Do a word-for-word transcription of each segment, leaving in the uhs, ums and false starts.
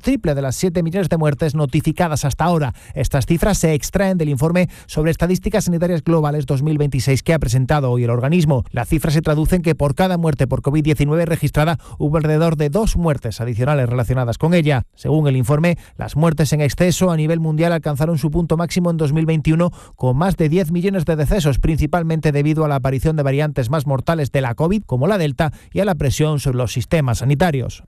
triple de las siete millones de muertes notificadas hasta ahora. Estas cifras se extraen del informe sobre estadísticas sanitarias globales dos mil veintiséis que ha presentado hoy el organismo. La cifra se traduce en que por cada muerte por covid diecinueve registrada hubo alrededor de dos muertes adicionales relacionadas con ella. Según el informe, las muertes en exceso a nivel mundial alcanzaron su punto máximo en dos mil veintiuno con más de diez millones de decesos, principalmente debido a la aparición de variantes más mortales de la COVID, como la Delta, y a la presión sobre los sistemas sanitarios.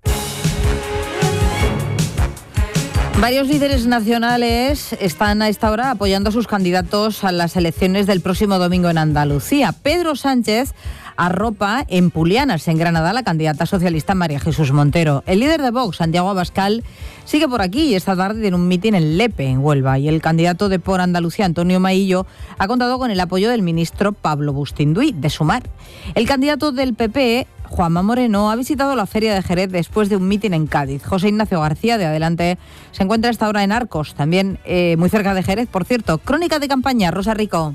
Varios líderes nacionales están a esta hora apoyando a sus candidatos a las elecciones del próximo domingo en Andalucía. Pedro Sánchez arropa en Pulianas, en Granada, la candidata socialista María Jesús Montero. El líder de Vox, Santiago Abascal, sigue por aquí y esta tarde tiene un mitin en Lepe, en Huelva. Y el candidato de Por Andalucía, Antonio Maillo, ha contado con el apoyo del ministro Pablo Bustinduy, de Sumar. El candidato del P P, Juanma Moreno, ha visitado la Feria de Jerez después de un mitin en Cádiz. José Ignacio García, de Adelante, se encuentra a esta hora en Arcos, también eh, muy cerca de Jerez, por cierto. Crónica de campaña, Rosa Rico.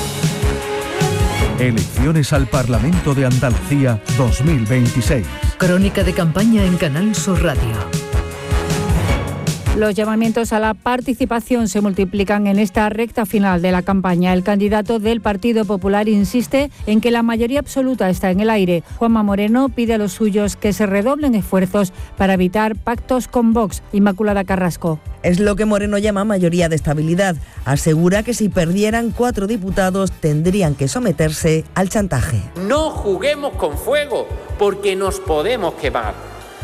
Elecciones al Parlamento de Andalucía dos mil veintiséis. Crónica de campaña en Canal Sur Radio. Los llamamientos a la participación se multiplican en esta recta final de la campaña. El candidato del Partido Popular insiste en que la mayoría absoluta está en el aire. Juanma Moreno pide a los suyos que se redoblen esfuerzos para evitar pactos con Vox. Inmaculada Carrasco. Es lo que Moreno llama mayoría de estabilidad. Asegura que si perdieran cuatro diputados tendrían que someterse al chantaje. No juguemos con fuego porque nos podemos quemar.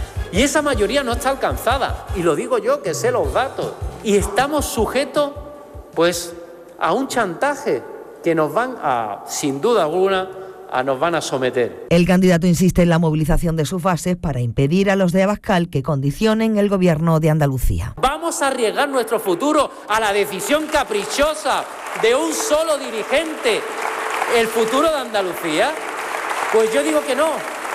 Y esa mayoría no está alcanzada, y lo digo yo que sé los datos, y estamos sujetos pues a un chantaje que nos van a, sin duda alguna, a, nos van a someter. El candidato insiste en la movilización de sus bases para impedir a los de Abascal que condicionen el gobierno de Andalucía. ¿Vamos a arriesgar nuestro futuro a la decisión caprichosa de un solo dirigente, el futuro de Andalucía? Pues yo digo que no.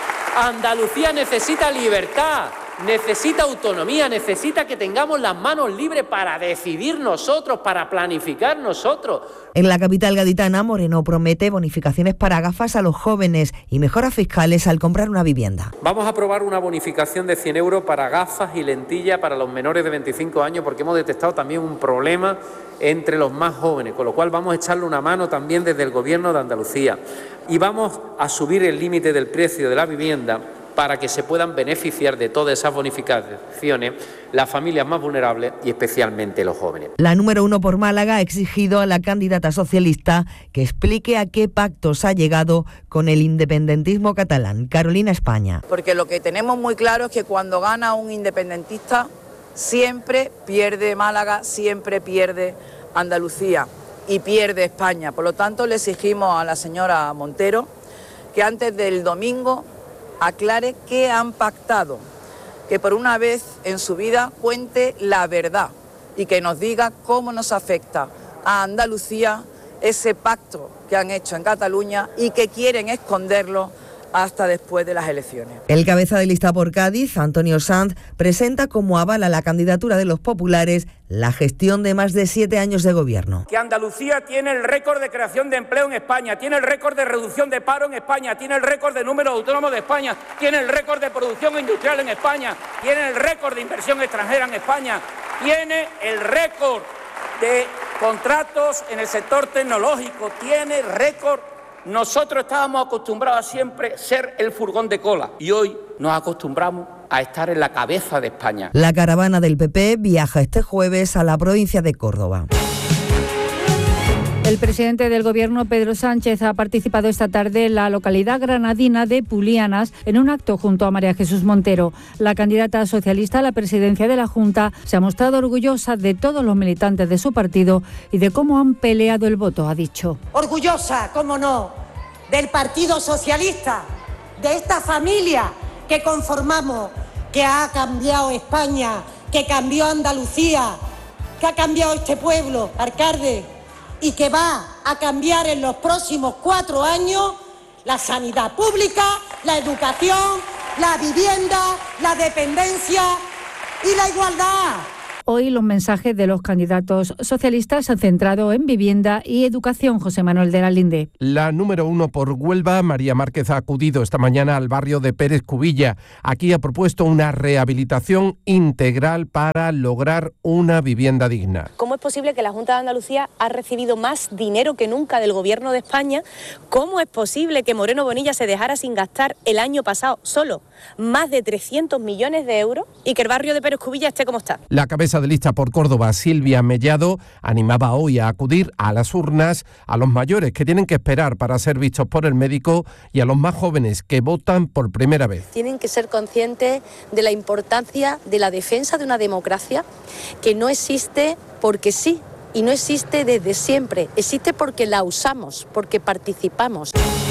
Andalucía necesita libertad, necesita autonomía, necesita que tengamos las manos libres para decidir nosotros, para planificar nosotros. En la capital gaditana, Moreno promete bonificaciones para gafas a los jóvenes y mejoras fiscales al comprar una vivienda. Vamos a aprobar una bonificación de cien euros para gafas y lentillas para los menores de veinticinco años, porque hemos detectado también un problema entre los más jóvenes, con lo cual vamos a echarle una mano también desde el Gobierno de Andalucía. Y vamos a subir el límite del precio de la vivienda para que se puedan beneficiar de todas esas bonificaciones las familias más vulnerables y especialmente los jóvenes. La número uno por Málaga ha exigido a la candidata socialista que explique a qué pactos ha llegado con el independentismo catalán. Carolina España. Porque lo que tenemos muy claro es que cuando gana un independentista siempre pierde Málaga, siempre pierde Andalucía y pierde España. Por lo tanto, le exigimos a la señora Montero que antes del domingo aclare qué han pactado, que por una vez en su vida cuente la verdad y que nos diga cómo nos afecta a Andalucía ese pacto que han hecho en Cataluña y que quieren esconderlo hasta después de las elecciones. El cabeza de lista por Cádiz, Antonio Sanz, presenta como aval a la candidatura de los populares la gestión de más de siete años de gobierno. Que Andalucía tiene el récord de creación de empleo en España, tiene el récord de reducción de paro en España, tiene el récord de número de autónomos de España, tiene el récord de producción industrial en España, tiene el récord de inversión extranjera en España, tiene el récord de contratos en el sector tecnológico, tiene récord. Nosotros estábamos acostumbrados a siempre ser el furgón de cola y hoy nos acostumbramos a estar en la cabeza de España. La caravana del P P viaja este jueves a la provincia de Córdoba. El presidente del Gobierno, Pedro Sánchez, ha participado esta tarde en la localidad granadina de Pulianas en un acto junto a María Jesús Montero. La candidata socialista a la presidencia de la Junta se ha mostrado orgullosa de todos los militantes de su partido y de cómo han peleado el voto, ha dicho. Orgullosa, cómo no, del Partido Socialista, de esta familia que conformamos, que ha cambiado España, que cambió Andalucía, que ha cambiado este pueblo, alcalde, y que va a cambiar en los próximos cuatro años la sanidad pública, la educación, la vivienda, la dependencia y la igualdad. Hoy los mensajes de los candidatos socialistas se han centrado en vivienda y educación. José Manuel de la Linde. La número uno por Huelva, María Márquez, ha acudido esta mañana al barrio de Pérez Cubilla. Aquí ha propuesto una rehabilitación integral para lograr una vivienda digna. ¿Cómo es posible que la Junta de Andalucía ha recibido más dinero que nunca del Gobierno de España? ¿Cómo es posible que Moreno Bonilla se dejara sin gastar el año pasado solo más de trescientos millones de euros y que el barrio de Pérez Cubilla esté como está? La cabeza de lista por Córdoba, Silvia Mellado, animaba hoy a acudir a las urnas a los mayores que tienen que esperar para ser vistos por el médico y a los más jóvenes que votan por primera vez. Tienen que ser conscientes de la importancia de la defensa de una democracia que no existe porque sí y no existe desde siempre, existe porque la usamos, porque participamos.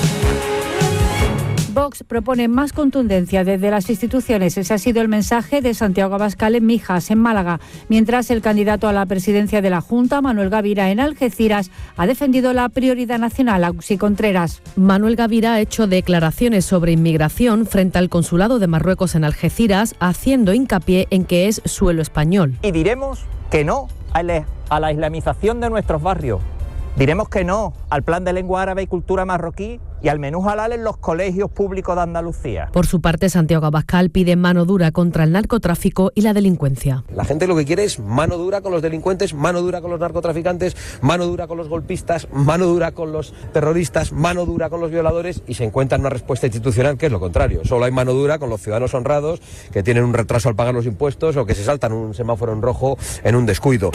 Vox propone más contundencia desde las instituciones. Ese ha sido el mensaje de Santiago Abascal en Mijas, en Málaga, mientras el candidato a la presidencia de la Junta, Manuel Gavira, en Algeciras, ha defendido la prioridad nacional. Auxi Contreras. Manuel Gavira ha hecho declaraciones sobre inmigración frente al consulado de Marruecos en Algeciras, haciendo hincapié en que es suelo español. Y diremos que no a la islamización de nuestros barrios. Diremos que no al plan de lengua árabe y cultura marroquí y al menú halal en los colegios públicos de Andalucía. Por su parte, Santiago Abascal pide mano dura contra el narcotráfico y la delincuencia. La gente lo que quiere es mano dura con los delincuentes, mano dura con los narcotraficantes, mano dura con los golpistas, mano dura con los terroristas, mano dura con los violadores, y se encuentra una respuesta institucional que es lo contrario. Solo hay mano dura con los ciudadanos honrados que tienen un retraso al pagar los impuestos o que se saltan un semáforo en rojo en un descuido.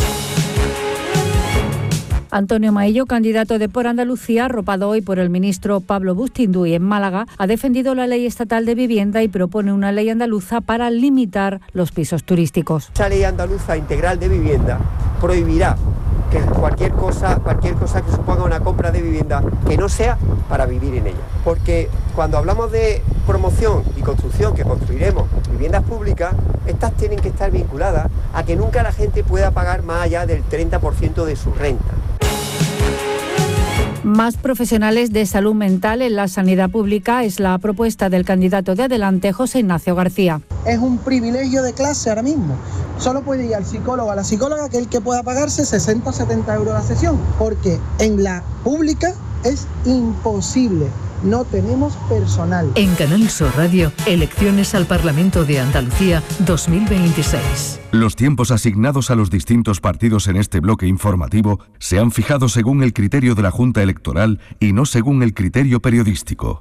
Antonio Maillo, candidato de Por Andalucía, arropado hoy por el ministro Pablo Bustinduy en Málaga, ha defendido la ley estatal de vivienda y propone una ley andaluza para limitar los pisos turísticos. Esa ley andaluza integral de vivienda prohibirá que cualquier cosa, cualquier cosa que suponga una compra de vivienda que no sea para vivir en ella. Porque cuando hablamos de promoción y construcción, que construiremos viviendas públicas, estas tienen que estar vinculadas a que nunca la gente pueda pagar más allá del treinta por ciento de su renta. Más profesionales de salud mental en la sanidad pública es la propuesta del candidato de Adelante, José Ignacio García. Es un privilegio de clase ahora mismo. Solo puede ir al psicólogo, a la psicóloga, aquel que pueda pagarse sesenta o setenta euros la sesión, porque en la pública es imposible. No tenemos personal. En Canal Sur Radio, elecciones al Parlamento de Andalucía dos mil veintiséis. Los tiempos asignados a los distintos partidos en este bloque informativo se han fijado según el criterio de la Junta Electoral y no según el criterio periodístico.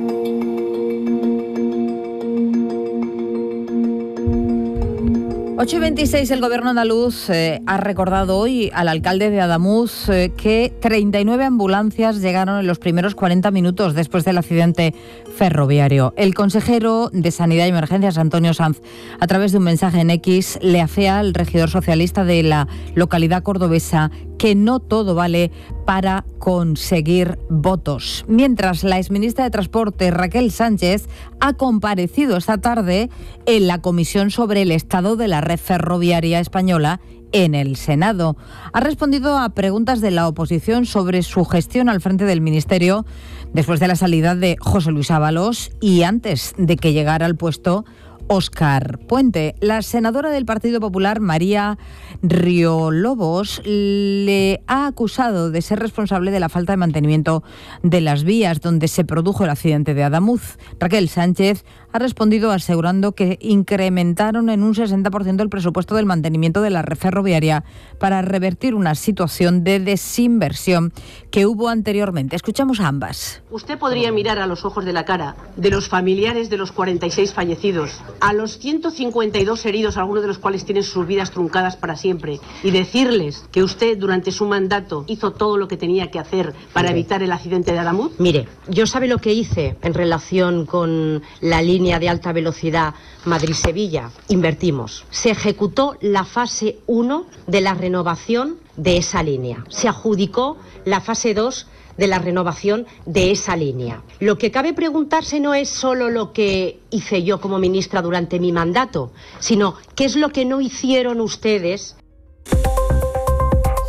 ocho y veintiséis, el Gobierno andaluz eh, ha recordado hoy al alcalde de Adamuz eh, que treinta y nueve ambulancias llegaron en los primeros cuarenta minutos después del accidente ferroviario. El consejero de Sanidad y Emergencias, Antonio Sanz, a través de un mensaje en X, le afea al regidor socialista de la localidad cordobesa que no todo vale para conseguir votos. Mientras, la exministra de Transporte, Raquel Sánchez, ha comparecido esta tarde en la comisión sobre el estado de la red ferroviaria española en el Senado. Ha respondido a preguntas de la oposición sobre su gestión al frente del Ministerio después de la salida de José Luis Ábalos y antes de que llegara al puesto Óscar Puente. La senadora del Partido Popular, María Riolobos, le ha acusado de ser responsable de la falta de mantenimiento de las vías donde se produjo el accidente de Adamuz. Raquel Sánchez ha respondido asegurando que incrementaron en un sesenta por ciento el presupuesto del mantenimiento de la red ferroviaria para revertir una situación de desinversión que hubo anteriormente. Escuchamos a ambas. Usted podría mirar a los ojos de la cara de los familiares de los cuarenta y seis fallecidos, a los ciento cincuenta y dos heridos, algunos de los cuales tienen sus vidas truncadas para siempre, y decirles que usted durante su mandato hizo todo lo que tenía que hacer para evitar el accidente de Adamuz. Mire, yo sabe lo que hice en relación con la línea de alta velocidad Madrid-Sevilla. Invertimos. Se ejecutó la fase uno de la renovación de esa línea. Se adjudicó la fase dos de la renovación de esa línea. Lo que cabe preguntarse no es solo lo que hice yo como ministra durante mi mandato, sino qué es lo que no hicieron ustedes.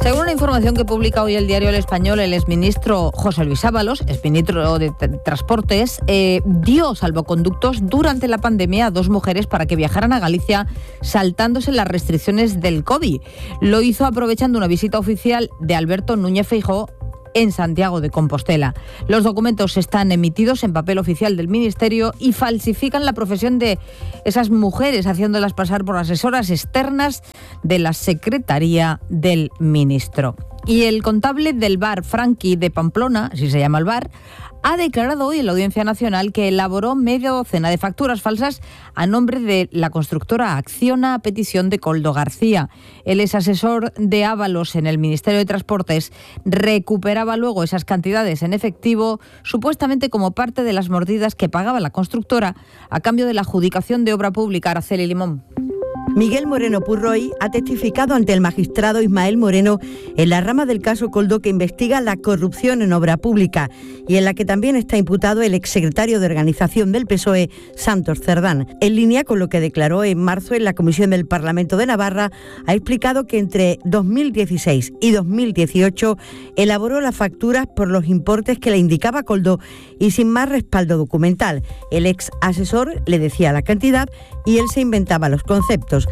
Según una información que publica hoy el diario El Español, el exministro José Luis Ábalos, exministro de Transportes, eh, dio salvoconductos durante la pandemia a dos mujeres para que viajaran a Galicia saltándose las restricciones del COVID. Lo hizo aprovechando una visita oficial de Alberto Núñez Feijóo en Santiago de Compostela. Los documentos están emitidos en papel oficial del Ministerio y falsifican la profesión de esas mujeres, haciéndolas pasar por asesoras externas de la Secretaría del Ministro. Y el contable del bar Franqui de Pamplona, así se llama el bar, ha declarado hoy en la Audiencia Nacional que elaboró media docena de facturas falsas a nombre de la constructora Acciona a petición de Coldo García. El ex asesor de Ábalos en el Ministerio de Transportes recuperaba luego esas cantidades en efectivo, supuestamente como parte de las mordidas que pagaba la constructora a cambio de la adjudicación de obra pública. Araceli Limón. Miguel Moreno Purroy ha testificado ante el magistrado Ismael Moreno en la rama del caso Coldo que investiga la corrupción en obra pública y en la que también está imputado el exsecretario de Organización del P S O E, Santos Cerdán. En línea con lo que declaró en marzo en la Comisión del Parlamento de Navarra, ha explicado que entre dos mil dieciséis y dos mil dieciocho elaboró las facturas por los importes que le indicaba Coldo y sin más respaldo documental. El ex asesor le decía la cantidad y él se inventaba los conceptos.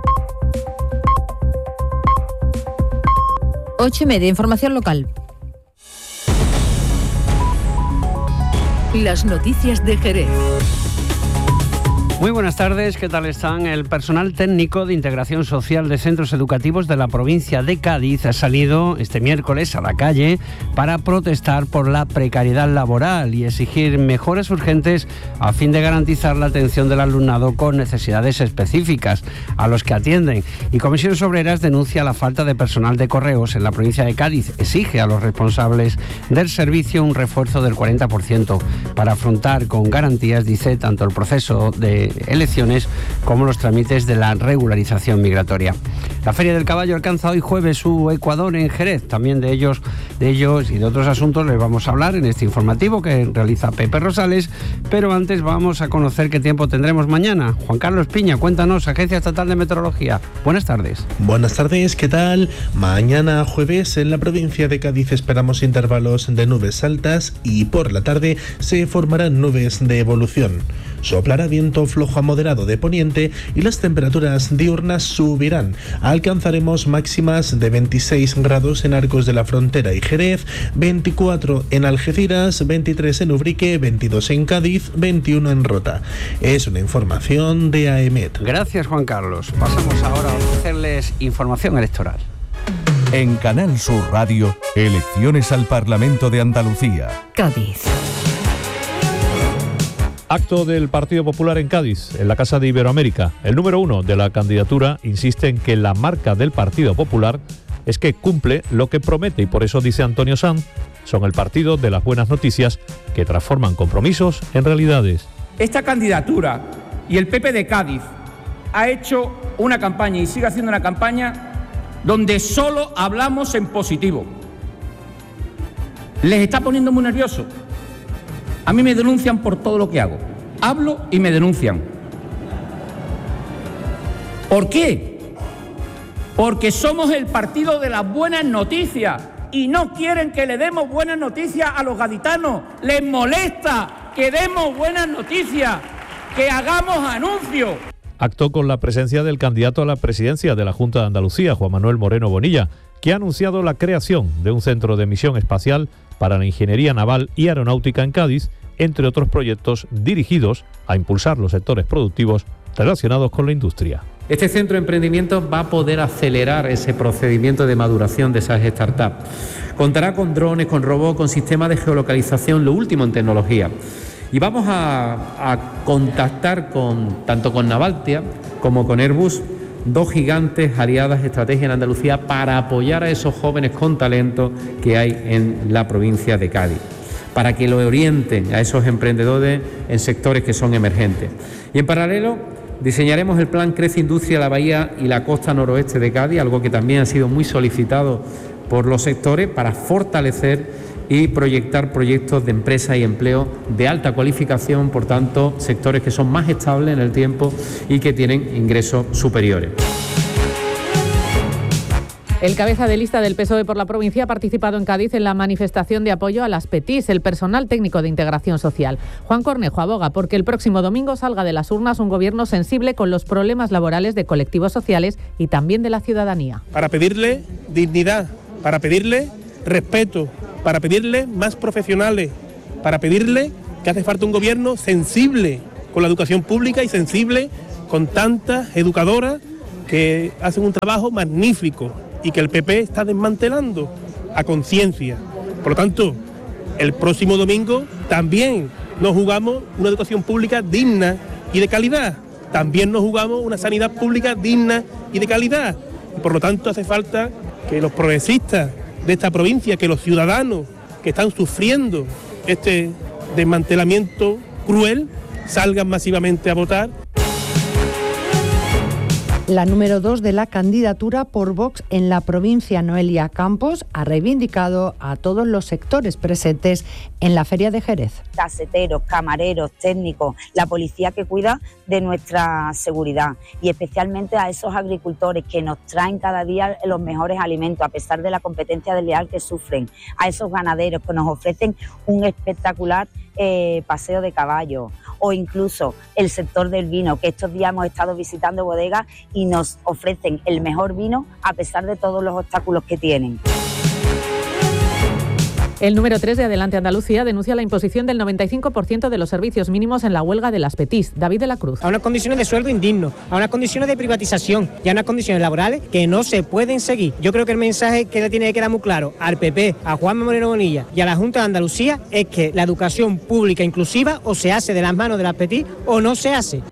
Ocho y media, información local. Las noticias de Jerez. Muy buenas tardes, ¿qué tal están? El personal técnico de integración social de centros educativos de la provincia de Cádiz ha salido este miércoles a la calle para protestar por la precariedad laboral y exigir mejoras urgentes a fin de garantizar la atención del alumnado con necesidades específicas a los que atienden. Y Comisiones Obreras denuncia la falta de personal de correos en la provincia de Cádiz. Exige a los responsables del servicio un refuerzo del cuarenta por ciento para afrontar con garantías, dice, tanto el proceso de elecciones como los trámites de la regularización migratoria. La Feria del Caballo alcanza hoy jueves su Ecuador en Jerez. También de ellos, de ellos y de otros asuntos les vamos a hablar en este informativo que realiza Pepe Rosales, pero antes vamos a conocer qué tiempo tendremos mañana. Juan Carlos Piña, cuéntanos, Agencia Estatal de Meteorología. Buenas tardes. Buenas tardes, ¿qué tal? Mañana jueves en la provincia de Cádiz esperamos intervalos de nubes altas y por la tarde se formarán nubes de evolución. Soplará viento flojo a moderado de poniente y las temperaturas diurnas subirán. Alcanzaremos máximas de veintiséis grados en Arcos de la Frontera y Jerez, veinticuatro en Algeciras, veintitrés en Ubrique, veintidós en Cádiz, veintiuno en Rota. Es una información de A E M E T. Gracias, Juan Carlos. Pasamos ahora a ofrecerles información electoral. En Canal Sur Radio, elecciones al Parlamento de Andalucía. Cádiz. Acto del Partido Popular en Cádiz, en la Casa de Iberoamérica. El número uno de la candidatura insiste en que la marca del Partido Popular es que cumple lo que promete y por eso, dice Antonio Sanz, son el partido de las buenas noticias que transforman compromisos en realidades. Esta candidatura y el P P de Cádiz ha hecho una campaña y sigue haciendo una campaña donde solo hablamos en positivo. Les está poniendo muy nerviosos. A mí me denuncian por todo lo que hago. Hablo y me denuncian. ¿Por qué? Porque somos el partido de las buenas noticias y no quieren que le demos buenas noticias a los gaditanos. Les molesta que demos buenas noticias, que hagamos anuncios. Acto con la presencia del candidato a la presidencia de la Junta de Andalucía, Juan Manuel Moreno Bonilla, que ha anunciado la creación de un centro de misión espacial para la ingeniería naval y aeronáutica en Cádiz, entre otros proyectos dirigidos a impulsar los sectores productivos relacionados con la industria. Este centro de emprendimiento va a poder acelerar ese procedimiento de maduración de esas startups. Contará con drones, con robots, con sistemas de geolocalización, lo último en tecnología. Y vamos a, a contactar con, tanto con Navaltia como con Airbus, dos gigantes aliadas estrategia en Andalucía para apoyar a esos jóvenes con talento que hay en la provincia de Cádiz, para que lo orienten a esos emprendedores en sectores que son emergentes. Y en paralelo diseñaremos el plan Crece Industria la Bahía y la costa noroeste de Cádiz, algo que también ha sido muy solicitado por los sectores para fortalecer y proyectar proyectos de empresa y empleo de alta cualificación, por tanto, sectores que son más estables en el tiempo y que tienen ingresos superiores. El cabeza de lista del P S O E por la provincia ha participado en Cádiz en la manifestación de apoyo a las P E T I S, el personal técnico de integración social. Juan Cornejo aboga porque el próximo domingo salga de las urnas un gobierno sensible con los problemas laborales de colectivos sociales y también de la ciudadanía. Para pedirle dignidad, para pedirle respeto, para pedirle más profesionales, para pedirle que hace falta un gobierno sensible con la educación pública y sensible con tantas educadoras que hacen un trabajo magnífico y que el P P está desmantelando a conciencia. Por lo tanto, el próximo domingo también nos jugamos una educación pública digna y de calidad. También nos jugamos una sanidad pública digna y de calidad. Y por lo tanto hace falta que los progresistas de esta provincia, que los ciudadanos que están sufriendo este desmantelamiento cruel, salgan masivamente a votar. La número dos de la candidatura por Vox en la provincia, Noelia Campos, ha reivindicado a todos los sectores presentes en la Feria de Jerez. Caseteros, camareros, técnicos, la policía que cuida de nuestra seguridad y especialmente a esos agricultores que nos traen cada día los mejores alimentos a pesar de la competencia desleal que sufren, a esos ganaderos que nos ofrecen un espectacular eh, paseo de caballo, o incluso el sector del vino, que estos días hemos estado visitando bodegas y nos ofrecen el mejor vino a pesar de todos los obstáculos que tienen. El número tres de Adelante Andalucía denuncia la imposición del noventa y cinco por ciento de los servicios mínimos en la huelga de las P E T I S. David de la Cruz. A unas condiciones de sueldo indigno, a unas condiciones de privatización y a unas condiciones laborales que no se pueden seguir. Yo creo que el mensaje que le tiene que quedar muy claro al P P, a Juanma Moreno Bonilla y a la Junta de Andalucía es que la educación pública inclusiva o se hace de las manos de las P E T I S o no se hace.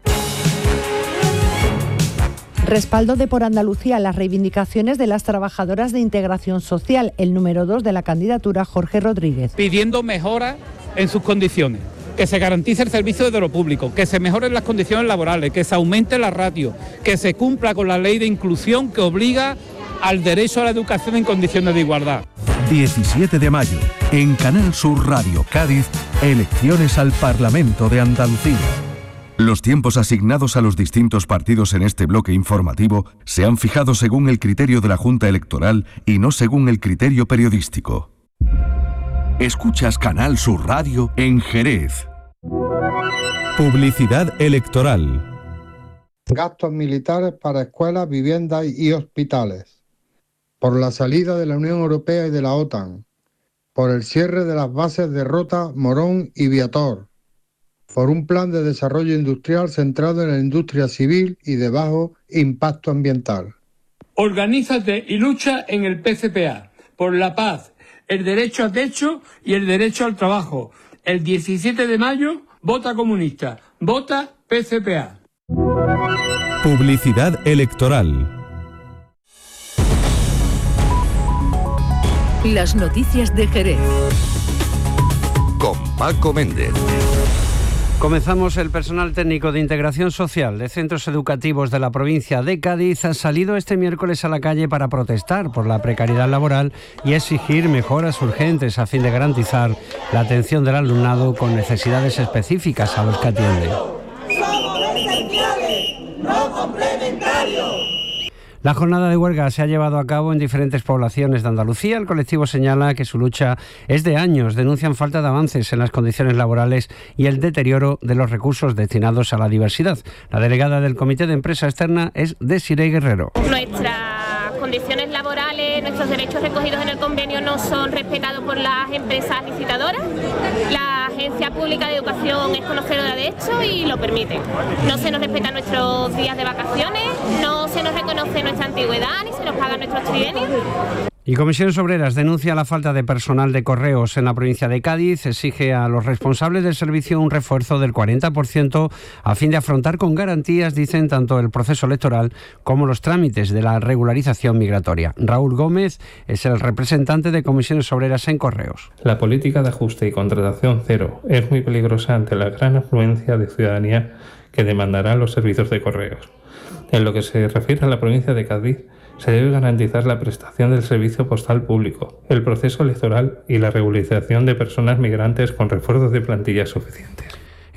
Respaldo de Por Andalucía a las reivindicaciones de las trabajadoras de integración social, el número dos de la candidatura, Jorge Rodríguez. Pidiendo mejoras en sus condiciones, que se garantice el servicio de lo público, que se mejoren las condiciones laborales, que se aumente la ratio, que se cumpla con la ley de inclusión que obliga al derecho a la educación en condiciones de igualdad. diecisiete de mayo, en Canal Sur Radio Cádiz, elecciones al Parlamento de Andalucía. Los tiempos asignados a los distintos partidos en este bloque informativo se han fijado según el criterio de la Junta Electoral y no según el criterio periodístico. Escuchas Canal Sur Radio en Jerez. Publicidad electoral. Gastos militares para escuelas, viviendas y hospitales. Por la salida de la Unión Europea y de la OTAN. Por el cierre de las bases de Rota, Morón y Viator. Por un plan de desarrollo industrial centrado en la industria civil y de bajo impacto ambiental. Organízate y lucha en el P C P A, por la paz, el derecho a techo y el derecho al trabajo. El diecisiete de mayo, vota comunista, vota P C P A. Publicidad electoral. Las noticias de Jerez. Con Paco Méndez. Comenzamos. El personal técnico de integración social de centros educativos de la provincia de Cádiz ha salido este miércoles a la calle para protestar por la precariedad laboral y exigir mejoras urgentes a fin de garantizar la atención del alumnado con necesidades específicas a los que atiende. Somos esenciales, no complementarios. La jornada de huelga se ha llevado a cabo en diferentes poblaciones de Andalucía. El colectivo señala que su lucha es de años. Denuncian falta de avances en las condiciones laborales y el deterioro de los recursos destinados a la diversidad. La delegada del Comité de Empresa Externa es Desiree Guerrero. Nuestras condiciones laborales, nuestros derechos recogidos en el convenio no son respetados por las empresas licitadoras. La Agencia Pública de Educación es conocedora de esto y lo permite. No se nos respetan nuestros días de vacaciones, no se nos reconoce nuestra antigüedad ni se nos pagan nuestros trienios. Y Comisiones Obreras denuncia la falta de personal de correos en la provincia de Cádiz. Exige a los responsables del servicio un refuerzo del cuarenta por ciento a fin de afrontar con garantías, dicen, tanto el proceso electoral como los trámites de la regularización migratoria. Raúl Gómez es el representante de Comisiones Obreras en correos. La política de ajuste y contratación cero es muy peligrosa ante la gran afluencia de ciudadanía que demandará los servicios de correos. En lo que se refiere a la provincia de Cádiz, se debe garantizar la prestación del servicio postal público, el proceso electoral y la regularización de personas migrantes con refuerzos de plantillas suficientes.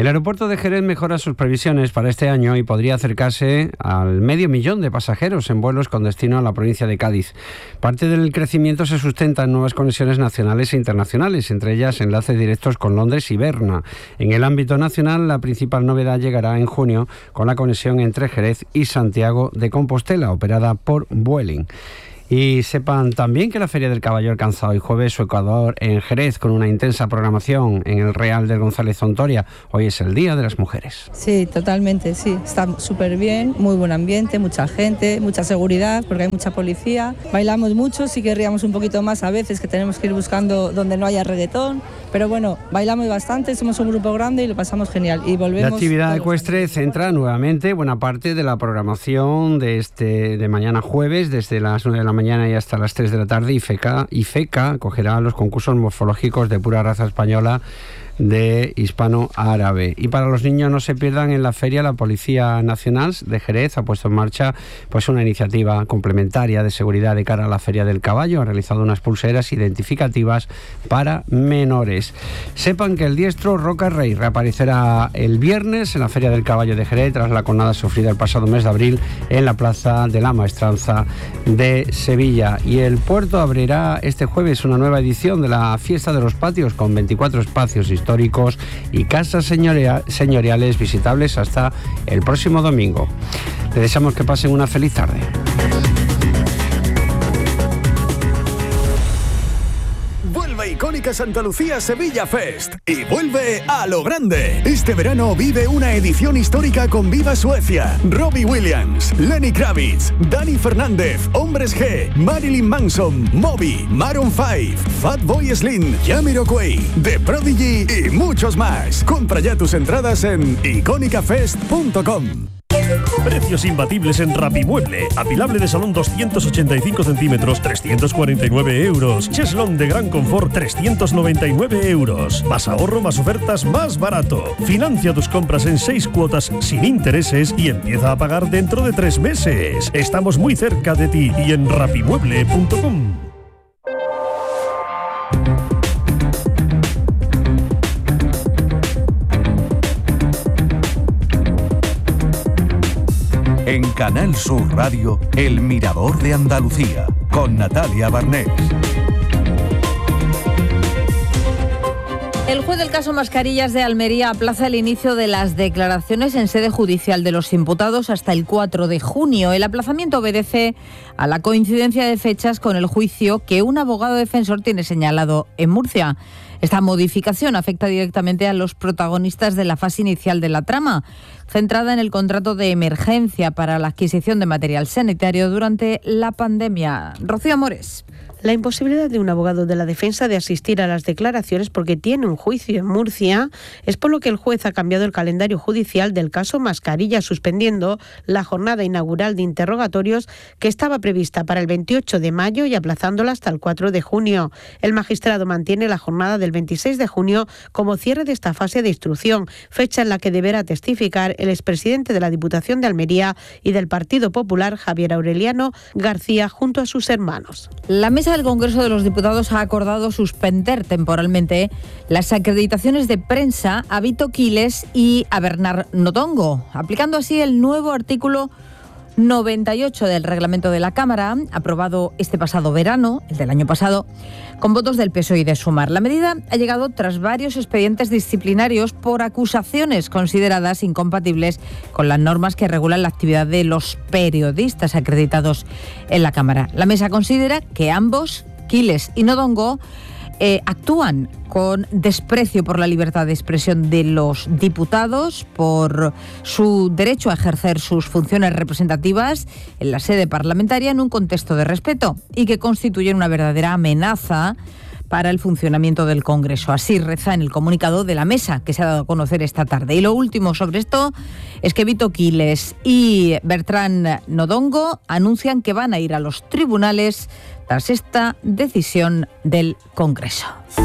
El aeropuerto de Jerez mejora sus previsiones para este año y podría acercarse al medio millón de pasajeros en vuelos con destino a la provincia de Cádiz. Parte del crecimiento se sustenta en nuevas conexiones nacionales e internacionales, entre ellas enlaces directos con Londres y Berna. En el ámbito nacional, la principal novedad llegará en junio con la conexión entre Jerez y Santiago de Compostela, operada por Vueling. Y sepan también que la Feria del Caballo ha alcanzado hoy jueves su ecuador en Jerez con una intensa programación en el Real del González Ontoria. Hoy es el Día de las Mujeres. Sí, totalmente, sí. Está súper bien, muy buen ambiente, mucha gente, mucha seguridad porque hay mucha policía. Bailamos mucho, sí querríamos un poquito más a veces, que tenemos que ir buscando donde no haya reggaetón. Pero bueno, bailamos bastante, somos un grupo grande y lo pasamos genial. Y volvemos. La actividad ecuestre centra nuevamente buena parte de la programación de, este, de mañana jueves, desde las nueve de la mañana mañana y hasta las tres de la tarde. IFECA, IFECA acogerá los concursos morfológicos de pura raza española de hispano-árabe. Y para los niños no se pierdan en la feria, la Policía Nacional de Jerez ha puesto en marcha pues una iniciativa complementaria de seguridad de cara a la Feria del Caballo. Ha realizado unas pulseras identificativas para menores. Sepan que el diestro Roca Rey reaparecerá el viernes en la Feria del Caballo de Jerez tras la conada sufrida el pasado mes de abril en la Plaza de la Maestranza de Sevilla. Y el puerto abrirá este jueves una nueva edición de la Fiesta de los Patios con veinticuatro espacios históricos y casas señoria- señoriales visitables hasta el próximo domingo. Les deseamos que pasen una feliz tarde. Vuelve Icónica Santa Lucía Sevilla Fest y vuelve a lo grande. Este verano vive una edición histórica con Viva Suecia, Robbie Williams, Lenny Kravitz, Dani Fernández, Hombres G, Marilyn Manson, Moby, Maroon cinco, Fatboy Slim, Jamiroquai, The Prodigy y muchos más. Compra ya tus entradas en icónica fest punto com. Precios imbatibles en Rapimueble. Apilable de salón doscientos ochenta y cinco centímetros, trescientos cuarenta y nueve euros. Cheslón de gran confort, trescientos noventa y nueve euros. Más ahorro, más ofertas, más barato. Financia tus compras en seis cuotas sin intereses y empieza a pagar dentro de tres meses. Estamos muy cerca de ti y en rapimueble punto com. En Canal Sur Radio, El Mirador de Andalucía, con Natalia Barnés. El juez del caso Mascarillas de Almería aplaza el inicio de las declaraciones en sede judicial de los imputados hasta el cuatro de junio. El aplazamiento obedece a la coincidencia de fechas con el juicio que un abogado defensor tiene señalado en Murcia. Esta modificación afecta directamente a los protagonistas de la fase inicial de la trama, centrada en el contrato de emergencia para la adquisición de material sanitario durante la pandemia. Rocío Amores. La imposibilidad de un abogado de la defensa de asistir a las declaraciones porque tiene un juicio en Murcia es por lo que el juez ha cambiado el calendario judicial del caso Mascarillas, suspendiendo la jornada inaugural de interrogatorios que estaba prevista para el veintiocho de mayo y aplazándola hasta el cuatro de junio. El magistrado mantiene la jornada del veintiséis de junio como cierre de esta fase de instrucción, fecha en la que deberá testificar el expresidente de la Diputación de Almería y del Partido Popular, Javier Aureliano García, junto a sus hermanos. La mesa del Congreso de los Diputados ha acordado suspender temporalmente las acreditaciones de prensa a Vito Quiles y a Bernard Notongo, aplicando así el nuevo artículo noventa y ocho del reglamento de la Cámara, aprobado este pasado verano, el del año pasado, con votos del P S O E y de Sumar. La medida ha llegado tras varios expedientes disciplinarios por acusaciones consideradas incompatibles con las normas que regulan la actividad de los periodistas acreditados en la Cámara. La mesa considera que ambos, Quiles y Notongo, eh, actúan con desprecio por la libertad de expresión de los diputados, por su derecho a ejercer sus funciones representativas en la sede parlamentaria en un contexto de respeto y que constituyen una verdadera amenaza para el funcionamiento del Congreso. Así reza en el comunicado de la mesa que se ha dado a conocer esta tarde. Y lo último sobre esto es que Vito Quiles y Bertrand Notongo anuncian que van a ir a los tribunales tras esta decisión del Congreso.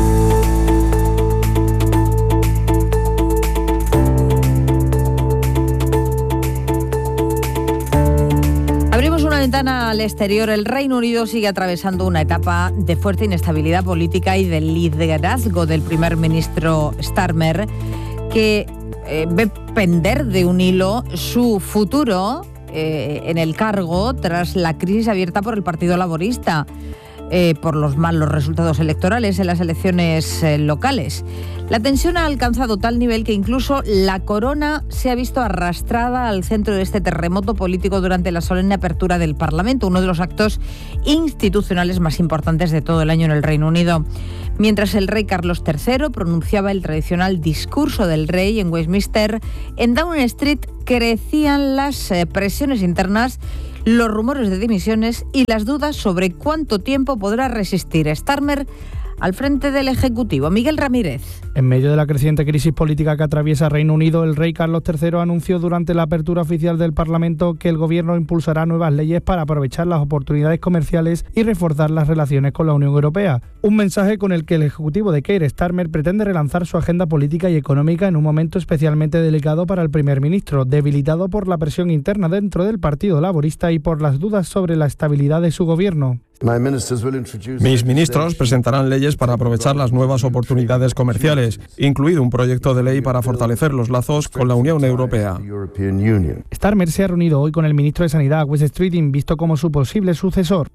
Abrimos una ventana al exterior. El Reino Unido sigue atravesando una etapa de fuerte inestabilidad política y del liderazgo del primer ministro Starmer, que eh, ve pender de un hilo su futuro eh, en el cargo tras la crisis abierta por el Partido Laborista. Eh, por los malos resultados electorales en las elecciones eh, locales. La tensión ha alcanzado tal nivel que incluso la corona se ha visto arrastrada al centro de este terremoto político durante la solemne apertura del Parlamento, uno de los actos institucionales más importantes de todo el año en el Reino Unido. Mientras el rey Carlos tercero pronunciaba el tradicional discurso del rey en Westminster, en Downing Street crecían las eh, presiones internas, los rumores de dimisiones y las dudas sobre cuánto tiempo podrá resistir Starmer al frente del Ejecutivo. Miguel Ramírez. En medio de la creciente crisis política que atraviesa Reino Unido, el rey Carlos tercero anunció durante la apertura oficial del Parlamento que el gobierno impulsará nuevas leyes para aprovechar las oportunidades comerciales y reforzar las relaciones con la Unión Europea. Un mensaje con el que el Ejecutivo de Keir Starmer pretende relanzar su agenda política y económica en un momento especialmente delicado para el primer ministro, debilitado por la presión interna dentro del Partido Laborista y por las dudas sobre la estabilidad de su gobierno. Mis ministros presentarán leyes para aprovechar las nuevas oportunidades comerciales, incluido un proyecto de ley para fortalecer los lazos con la Unión Europea. Starmer se ha reunido hoy con el ministro de Sanidad, Wes Streeting, visto como su posible sucesor.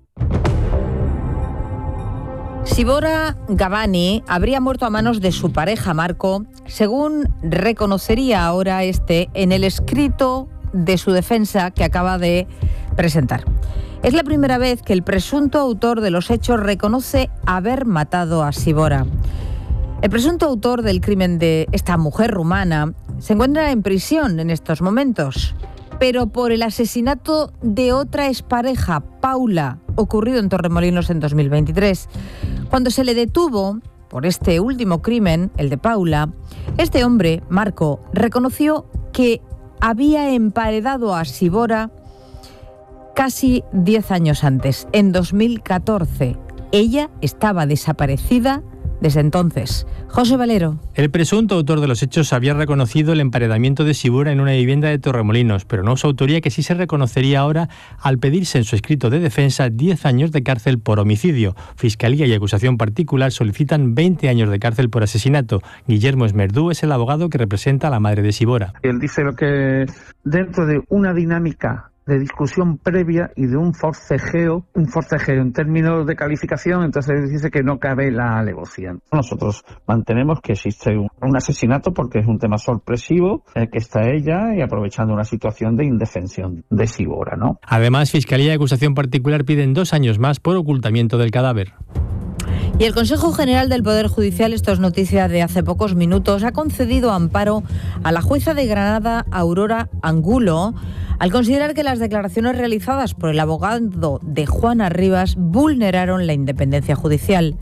Sibora Gavani habría muerto a manos de su pareja Marco, según reconocería ahora este en el escrito de su defensa que acaba de presentar. Es la primera vez que el presunto autor de los hechos reconoce haber matado a Sibora. El presunto autor del crimen de esta mujer rumana se encuentra en prisión en estos momentos, pero por el asesinato de otra expareja, Paula, ocurrido en Torremolinos en dos mil veintitrés. Cuando se le detuvo por este último crimen, el de Paula, este hombre, Marco, reconoció que había emparedado a Sibora casi diez años antes, en dos mil catorce. Ella estaba desaparecida desde entonces. José Valero. El presunto autor de los hechos había reconocido el emparedamiento de Sibora en una vivienda de Torremolinos, pero no su autoría, que sí se reconocería ahora al pedirse en su escrito de defensa diez años de cárcel por homicidio. Fiscalía y acusación particular solicitan veinte años de cárcel por asesinato. Guillermo Esmerdú es el abogado que representa a la madre de Sibora. Él dice lo que dentro de una dinámica de discusión previa y de un forcejeo, un forcejeo en términos de calificación, entonces dice que no cabe la alevosía. Nosotros mantenemos que existe un, un asesinato porque es un tema sorpresivo, eh, que está ella y aprovechando una situación de indefensión de Sibora, ¿no? Además, Fiscalía y acusación particular piden dos años más por ocultamiento del cadáver. Y el Consejo General del Poder Judicial, esto es noticia de hace pocos minutos, ha concedido amparo a la jueza de Granada, Aurora Angulo, al considerar que las declaraciones realizadas por el abogado de Juana Rivas vulneraron la independencia judicial.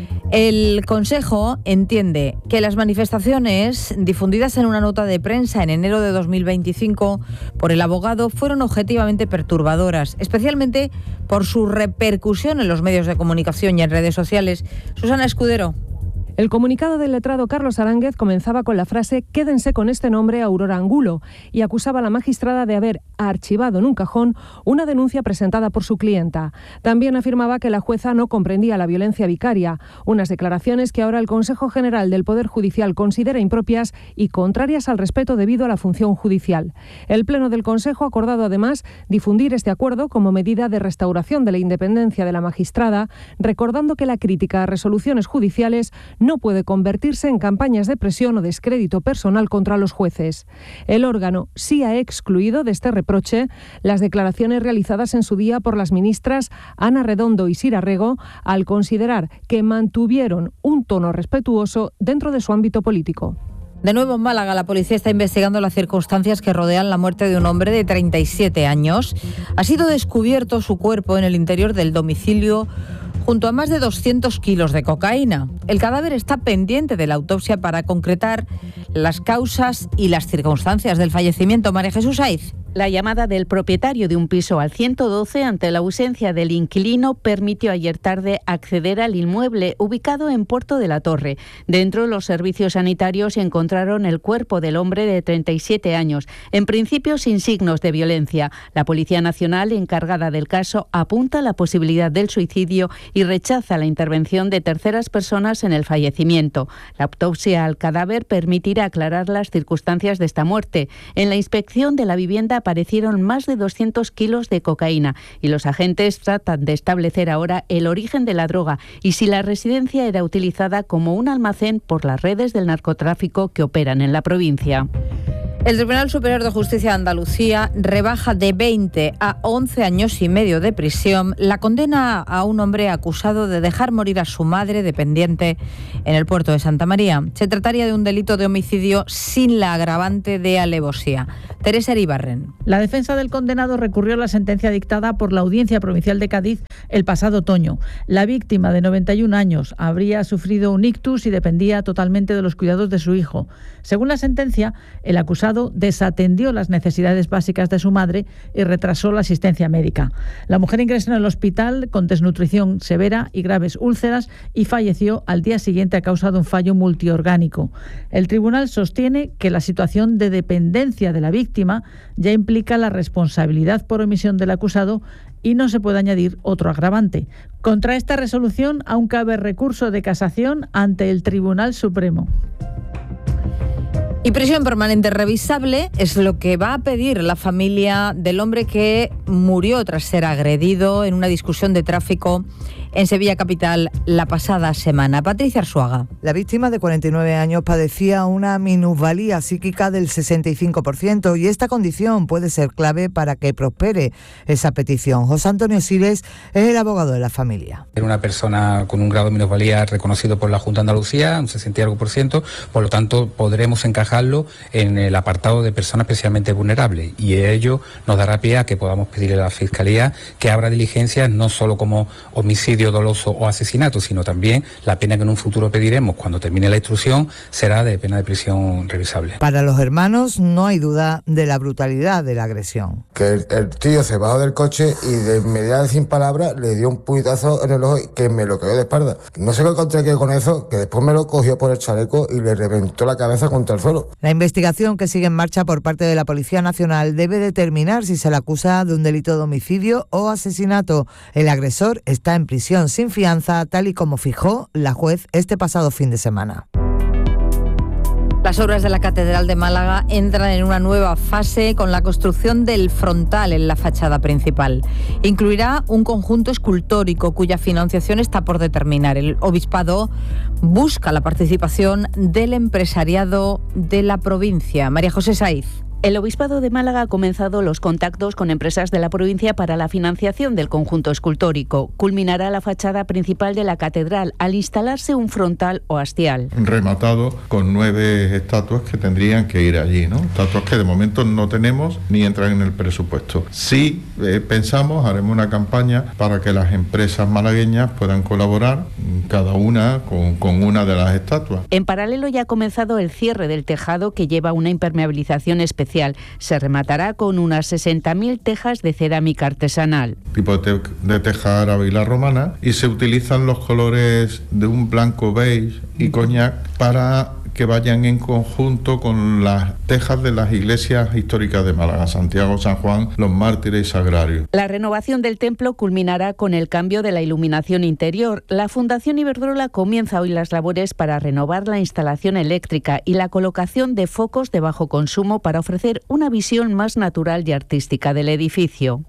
El Consejo entiende que las manifestaciones difundidas en una nota de prensa en enero de dos mil veinticinco por el abogado fueron objetivamente perturbadoras, especialmente por su repercusión en los medios de comunicación y en redes sociales. Susana Escudero. El comunicado del letrado Carlos Aránguez comenzaba con la frase «Quédense con este nombre, Aurora Angulo», y acusaba a la magistrada de haber archivado en un cajón una denuncia presentada por su clienta. También afirmaba que la jueza no comprendía la violencia vicaria, unas declaraciones que ahora el Consejo General del Poder Judicial considera impropias y contrarias al respeto debido a la función judicial. El Pleno del Consejo ha acordado además difundir este acuerdo como medida de restauración de la independencia de la magistrada, recordando que la crítica a resoluciones judiciales no puede convertirse en campañas de presión o descrédito personal contra los jueces. El órgano sí ha excluido de este reproche las declaraciones realizadas en su día por las ministras Ana Redondo y Sira Rego, al considerar que mantuvieron un tono respetuoso dentro de su ámbito político. De nuevo en Málaga, la policía está investigando las circunstancias que rodean la muerte de un hombre de treinta y siete años. Ha sido descubierto su cuerpo en el interior del domicilio junto a más de doscientos kilos de cocaína. El cadáver está pendiente de la autopsia para concretar las causas y las circunstancias del fallecimiento. María Jesús Aiz. La llamada del propietario de un piso al ciento doce ante la ausencia del inquilino permitió ayer tarde acceder al inmueble ubicado en Puerto de la Torre. Dentro, los servicios sanitarios encontraron el cuerpo del hombre de treinta y siete años, en principio sin signos de violencia. La Policía Nacional, encargada del caso, apunta a la posibilidad del suicidio y rechaza la intervención de terceras personas en el fallecimiento. La autopsia al cadáver permitirá aclarar las circunstancias de esta muerte. En la inspección de la vivienda aparecieron más de doscientos kilos de cocaína y los agentes tratan de establecer ahora el origen de la droga y si la residencia era utilizada como un almacén por las redes del narcotráfico que operan en la provincia. El Tribunal Superior de Justicia de Andalucía rebaja de veinte a once años y medio de prisión la condena a un hombre acusado de dejar morir a su madre dependiente en el puerto de Santa María. Se trataría de un delito de homicidio sin la agravante de alevosía. Teresa Iribarren. La defensa del condenado recurrió a la sentencia dictada por la Audiencia Provincial de Cádiz el pasado otoño. La víctima, de noventa y un años, habría sufrido un ictus y dependía totalmente de los cuidados de su hijo. Según la sentencia, el acusado desatendió las necesidades básicas de su madre y retrasó la asistencia médica. La mujer ingresó en el hospital con desnutrición severa y graves úlceras y falleció al día siguiente a causa de un fallo multiorgánico. El tribunal sostiene que la situación de dependencia de la víctima ya implica la responsabilidad por omisión del acusado y no se puede añadir otro agravante. Contra esta resolución aún cabe recurso de casación ante el Tribunal Supremo. Y prisión permanente revisable es lo que va a pedir la familia del hombre que murió tras ser agredido en una discusión de tráfico en Sevilla capital la pasada semana. Patricia Arzuaga. La víctima, de cuarenta y nueve años, padecía una minusvalía psíquica del sesenta y cinco por ciento y esta condición puede ser clave para que prospere esa petición. José Antonio Siles es el abogado de la familia. Era una persona con un grado de minusvalía reconocido por la Junta de Andalucía, un sesenta y algo por ciento, por lo tanto podremos encajarlo en el apartado de personas especialmente vulnerables y ello nos dará pie a que podamos pedirle a la Fiscalía que abra diligencias no solo como homicidio doloso o asesinato, sino también la pena que en un futuro pediremos cuando termine la instrucción será de pena de prisión revisable. Para los hermanos no hay duda de la brutalidad de la agresión. Que el, el tío se bajó del coche y de inmediato, sin palabras, le dio un puñetazo en el ojo que me lo quedó de espalda. No sé qué encontré que con eso, que después me lo cogió por el chaleco y le reventó la cabeza contra el suelo. La investigación que sigue en marcha por parte de la Policía Nacional debe determinar si se le acusa de un delito de homicidio o asesinato. El agresor está en prisión sin fianza, tal y como fijó la juez este pasado fin de semana. Las obras de la Catedral de Málaga entran en una nueva fase con la construcción del frontal en la fachada principal. Incluirá un conjunto escultórico cuya financiación está por determinar. El obispado busca la participación del empresariado de la provincia. María José Saiz. El Obispado de Málaga ha comenzado los contactos con empresas de la provincia para la financiación del conjunto escultórico. Culminará la fachada principal de la catedral al instalarse un frontal o hastial. Rematado con nueve estatuas que tendrían que ir allí, ¿no? Estatuas que de momento no tenemos ni entran en el presupuesto. Sí eh, pensamos, haremos una campaña para que las empresas malagueñas puedan colaborar, cada una con, con una de las estatuas. En paralelo ya ha comenzado el cierre del tejado que lleva una impermeabilización especial. Se rematará con unas sesenta mil tejas de cerámica artesanal. Tipo de, te- de teja árabe y la romana, y se utilizan los colores de un blanco beige y coñac para que vayan en conjunto con las tejas de las iglesias históricas de Málaga, Santiago, San Juan, los Mártires y Sagrario. La renovación del templo culminará con el cambio de la iluminación interior. La Fundación Iberdrola comienza hoy las labores para renovar la instalación eléctrica y la colocación de focos de bajo consumo para ofrecer una visión más natural y artística del edificio.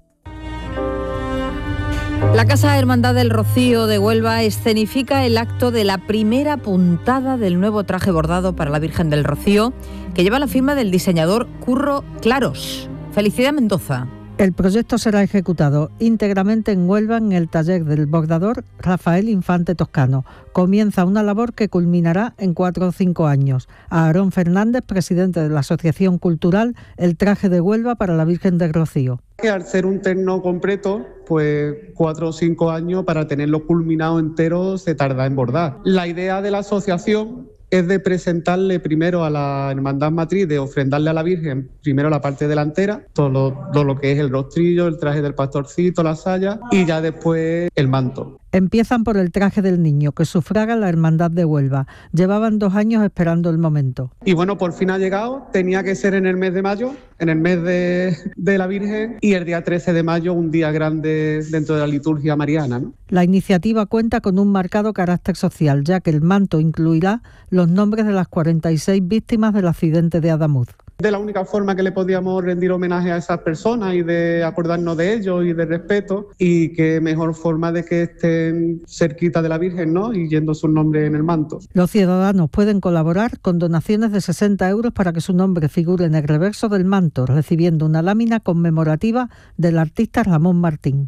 La Casa Hermandad del Rocío de Huelva escenifica el acto de la primera puntada del nuevo traje bordado para la Virgen del Rocío, que lleva la firma del diseñador Curro Claros. Felicidad Mendoza. El proyecto será ejecutado íntegramente en Huelva en el taller del bordador Rafael Infante Toscano. Comienza una labor que culminará en cuatro o cinco años. A Aarón Fernández, presidente de la Asociación Cultural El Traje de Huelva para la Virgen del Rocío. Al ser un terno completo, pues cuatro o cinco años para tenerlo culminado entero se tarda en bordar. La idea de la asociación es de presentarle primero a la hermandad matriz, de ofrendarle a la Virgen primero la parte delantera, todo lo, todo lo que es el rostrillo, el traje del pastorcito, la saya, y ya después el manto. Empiezan por el traje del niño, que sufraga la Hermandad de Huelva. Llevaban dos años esperando el momento. Y bueno, por fin ha llegado. Tenía que ser en el mes de mayo, en el mes de, de la Virgen, y el día trece de mayo, un día grande dentro de la liturgia mariana, ¿no? La iniciativa cuenta con un marcado carácter social, ya que el manto incluirá los nombres de las cuarenta y seis víctimas del accidente de Adamuz. De la única forma que le podíamos rendir homenaje a esas personas y de acordarnos de ellos y de respeto, y qué mejor forma de que estén cerquita de la Virgen, ¿no? Y yendo su nombre en el manto. Los ciudadanos pueden colaborar con donaciones de sesenta euros para que su nombre figure en el reverso del manto, recibiendo una lámina conmemorativa del artista Ramón Martín.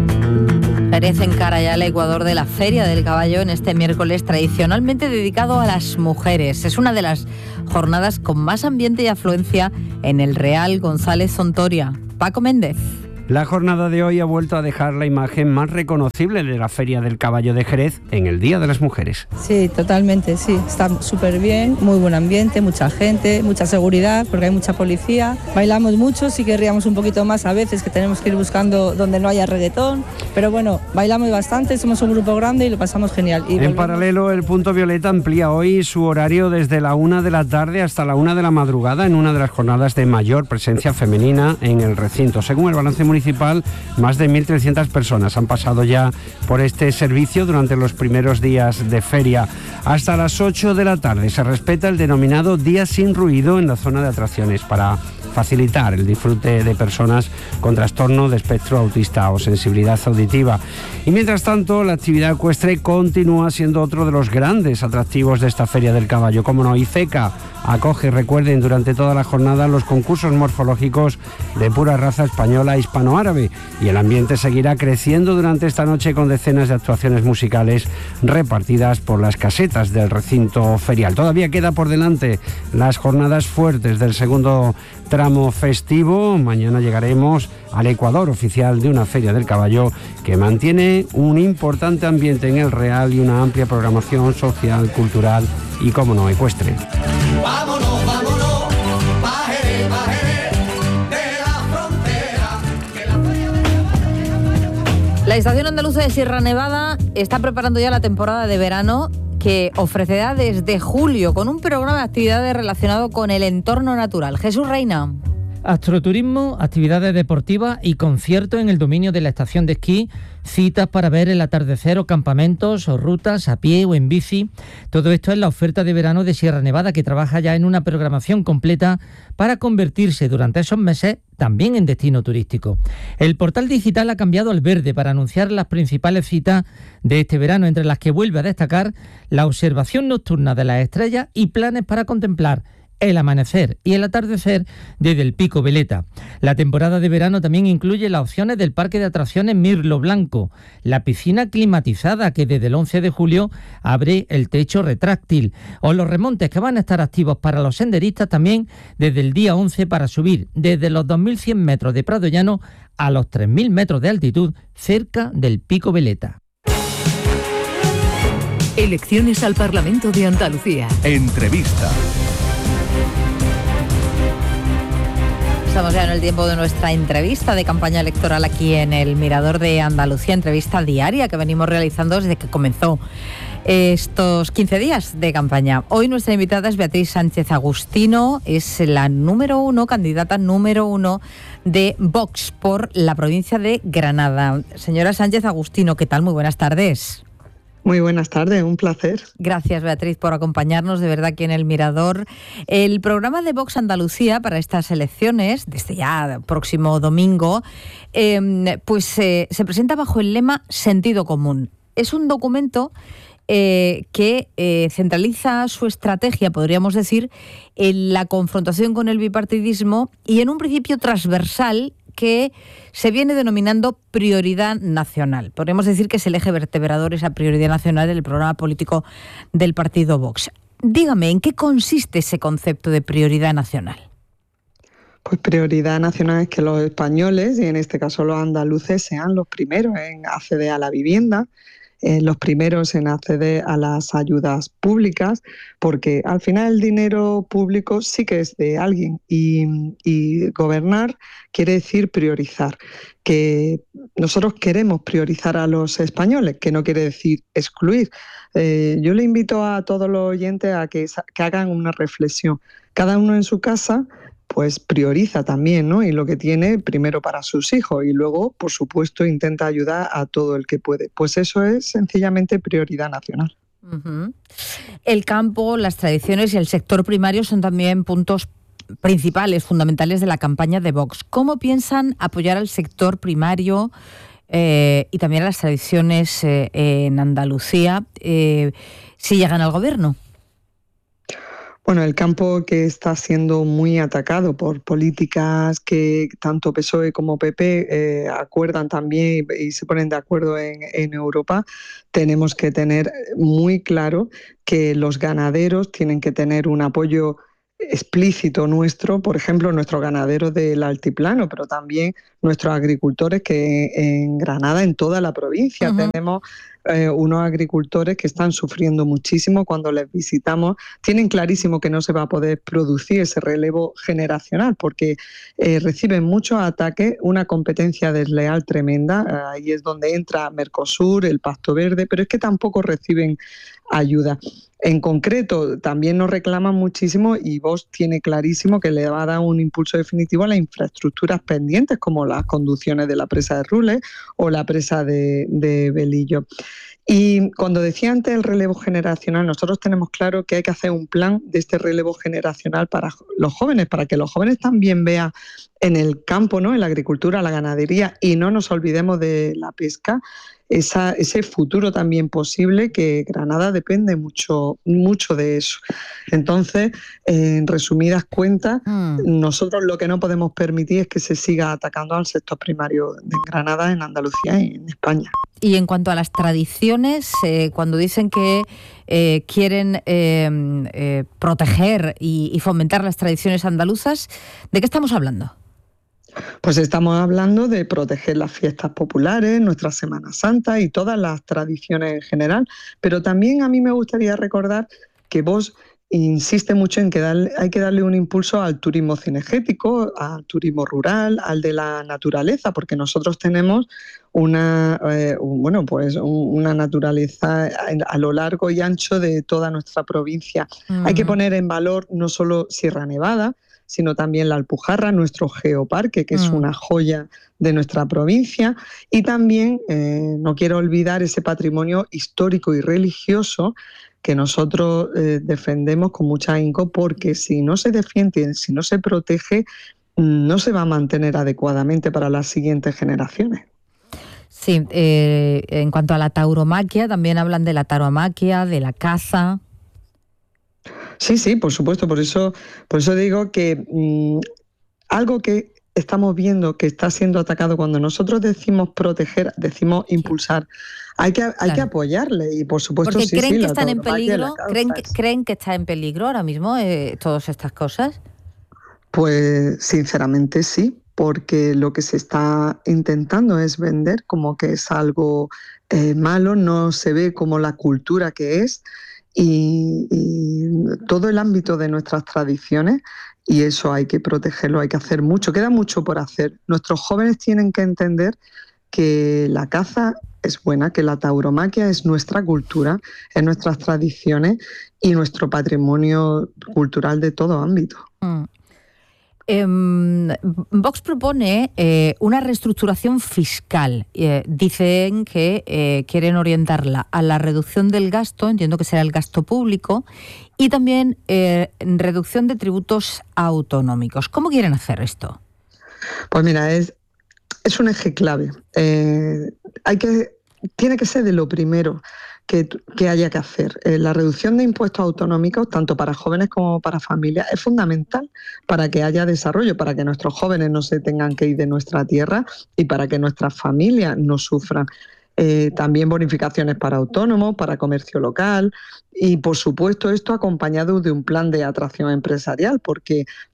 Jerez encara ya el Ecuador de la Feria del Caballo en este miércoles tradicionalmente dedicado a las mujeres. Es una de las jornadas con más ambiente y afluencia en el Real González Zontoria. Paco Méndez. La jornada de hoy ha vuelto a dejar la imagen más reconocible de la Feria del Caballo de Jerez en el Día de las Mujeres. Sí, totalmente, sí. Está súper bien, muy buen ambiente, mucha gente, mucha seguridad, porque hay mucha policía. Bailamos mucho, sí querríamos un poquito más a veces, que tenemos que ir buscando donde no haya reggaetón. Pero bueno, bailamos bastante, somos un grupo grande y lo pasamos genial. Y en volvemos. Paralelo, el Punto Violeta amplía hoy su horario desde la una de la tarde hasta la una de la madrugada en una de las jornadas de mayor presencia femenina en el recinto. Según el balance municipal, más de mil trescientas personas han pasado ya por este servicio durante los primeros días de feria. Hasta las ocho de la tarde se respeta el denominado día sin ruido en la zona de atracciones para facilitar el disfrute de personas con trastorno de espectro autista o sensibilidad auditiva. Y mientras tanto, la actividad ecuestre continúa siendo otro de los grandes atractivos de esta Feria del Caballo. Como no, IFECA acoge, recuerden, durante toda la jornada los concursos morfológicos de pura raza española e hispanoárabe, y el ambiente seguirá creciendo durante esta noche con decenas de actuaciones musicales repartidas por las casetas del recinto ferial. Todavía queda por delante las jornadas fuertes del segundo tramo festivo. Mañana llegaremos al Ecuador oficial de una Feria del Caballo que mantiene un importante ambiente en el Real y una amplia programación social, cultural y, como no, ecuestre. Vámonos, vámonos, bájere, bájere de la frontera. Que la feria del caballo... La Estación Andaluza de Sierra Nevada está preparando ya la temporada de verano, que ofrecerá desde julio con un programa de actividades relacionado con el entorno natural. Jesús Reina. Astroturismo, actividades deportivas y conciertos en el dominio de la estación de esquí, citas para ver el atardecer o campamentos o rutas a pie o en bici. Todo esto es la oferta de verano de Sierra Nevada, que trabaja ya en una programación completa para convertirse durante esos meses también en destino turístico. El portal digital ha cambiado al verde para anunciar las principales citas de este verano, entre las que vuelve a destacar la observación nocturna de las estrellas y planes para contemplar el amanecer y el atardecer desde el Pico Veleta. La temporada de verano también incluye las opciones del parque de atracciones Mirlo Blanco, la piscina climatizada que desde el once de julio abre el techo retráctil, o los remontes que van a estar activos para los senderistas también desde el día once para subir desde los dos mil cien metros de Prado Llano a los tres mil metros de altitud cerca del Pico Veleta. Elecciones al Parlamento de Andalucía. Entrevista. Estamos ya en el tiempo de nuestra entrevista de campaña electoral aquí en el Mirador de Andalucía, entrevista diaria que venimos realizando desde que comenzó estos quince días de campaña. Hoy nuestra invitada es Beatriz Sánchez Agustino, es la número uno, candidata número uno de Vox por la provincia de Granada. Señora Sánchez Agustino, ¿qué tal? Muy buenas tardes. Muy buenas tardes, un placer. Gracias, Beatriz, por acompañarnos de verdad aquí en el Mirador. El programa de Vox Andalucía para estas elecciones, desde ya próximo domingo, eh, pues eh, se presenta bajo el lema Sentido Común. Es un documento eh, que eh, centraliza su estrategia, podríamos decir, en la confrontación con el bipartidismo y en un principio transversal que se viene denominando prioridad nacional. Podemos decir que es el eje vertebrador, esa prioridad nacional del programa político del partido Vox. Dígame, ¿en qué consiste ese concepto de prioridad nacional? Pues prioridad nacional es que los españoles, y en este caso los andaluces, sean los primeros en acceder a la vivienda, eh, los primeros en acceder a las ayudas públicas, porque al final el dinero público sí que es de alguien y, y gobernar quiere decir priorizar, que nosotros queremos priorizar a los españoles, que no quiere decir excluir. Eh, yo le invito a todos los oyentes a que, que hagan una reflexión. Cada uno en su casa pues prioriza también, ¿no? Y lo que tiene primero para sus hijos y luego, por supuesto, intenta ayudar a todo el que puede. Pues eso es sencillamente prioridad nacional. Uh-huh. El campo, las tradiciones y el sector primario son también puntos principales, fundamentales de la campaña de Vox. ¿Cómo piensan apoyar al sector primario eh, y también a las tradiciones eh, en Andalucía eh, si llegan al gobierno? Bueno, el campo que está siendo muy atacado por políticas que tanto P S O E como P P eh, acuerdan también y, y se ponen de acuerdo en, en Europa, tenemos que tener muy claro que los ganaderos tienen que tener un apoyo explícito nuestro, por ejemplo, nuestros ganaderos del altiplano, pero también nuestros agricultores que en Granada, en toda la provincia, uh-huh. tenemos eh, unos agricultores que están sufriendo muchísimo cuando les visitamos. Tienen clarísimo que no se va a poder producir ese relevo generacional porque eh, reciben muchos ataques, una competencia desleal tremenda, ahí es donde entra Mercosur, el Pacto Verde, pero es que tampoco reciben ayuda. En concreto, también nos reclaman muchísimo y Vox tiene clarísimo que le va a dar un impulso definitivo a las infraestructuras pendientes, como las conducciones de la presa de Rules o la presa de, de Belillo. Y cuando decía antes el relevo generacional, nosotros tenemos claro que hay que hacer un plan de este relevo generacional para los jóvenes, para que los jóvenes también vean en el campo, ¿no?, en la agricultura, la ganadería, y no nos olvidemos de la pesca, esa, ese futuro también posible, que Granada depende mucho, mucho de eso. Entonces, eh, en resumidas cuentas, mm. nosotros lo que no podemos permitir es que se siga atacando al sector primario de Granada, en Andalucía y en España. Y en cuanto a las tradiciones, eh, cuando dicen que eh, quieren eh, eh, proteger y, y fomentar las tradiciones andaluzas, ¿de qué estamos hablando? Pues estamos hablando de proteger las fiestas populares, nuestra Semana Santa y todas las tradiciones en general. Pero también a mí me gustaría recordar que Vox insiste mucho en que darle, hay que darle un impulso al turismo cinegético, al turismo rural, al de la naturaleza, porque nosotros tenemos una, eh, bueno, pues una naturaleza a lo largo y ancho de toda nuestra provincia. Uh-huh. Hay que poner en valor no solo Sierra Nevada, sino también la Alpujarra, nuestro geoparque, que es mm. una joya de nuestra provincia, y también eh, no quiero olvidar ese patrimonio histórico y religioso que nosotros eh, defendemos con mucha ahínco, porque si no se defiende, si no se protege, no se va a mantener adecuadamente para las siguientes generaciones. Sí, eh, en cuanto a la tauromaquia, también hablan de la tauromaquia, de la caza. Sí, sí, por supuesto, por eso, por eso digo que mmm, algo que estamos viendo que está siendo atacado, cuando nosotros decimos proteger, decimos impulsar, hay que, hay claro. que apoyarle, y por supuesto Porque sí, creen sí, que están en peligro, creen que, creen que está en peligro ahora mismo eh, todas estas cosas. Pues sinceramente sí, porque lo que se está intentando es vender como que es algo eh, malo, no se ve como la cultura que es. Y, y todo el ámbito de nuestras tradiciones, y eso hay que protegerlo, hay que hacer mucho, queda mucho por hacer. Nuestros jóvenes tienen que entender que la caza es buena, que la tauromaquia es nuestra cultura, es nuestras tradiciones y nuestro patrimonio cultural de todo ámbito. Mm. Eh, Vox propone eh, una reestructuración fiscal. Eh, dicen que eh, quieren orientarla a la reducción del gasto, entiendo que será el gasto público, y también eh, reducción de tributos autonómicos. ¿Cómo quieren hacer esto? Pues mira, es, es un eje clave. Eh, hay que, tiene que ser de lo primero que, que haya que hacer. Eh, la reducción de impuestos autonómicos, tanto para jóvenes como para familias, es fundamental para que haya desarrollo, para que nuestros jóvenes no se tengan que ir de nuestra tierra y para que nuestras familias no sufran. Eh, también bonificaciones para autónomos, para comercio local y, por supuesto, esto acompañado de un plan de atracción empresarial, porque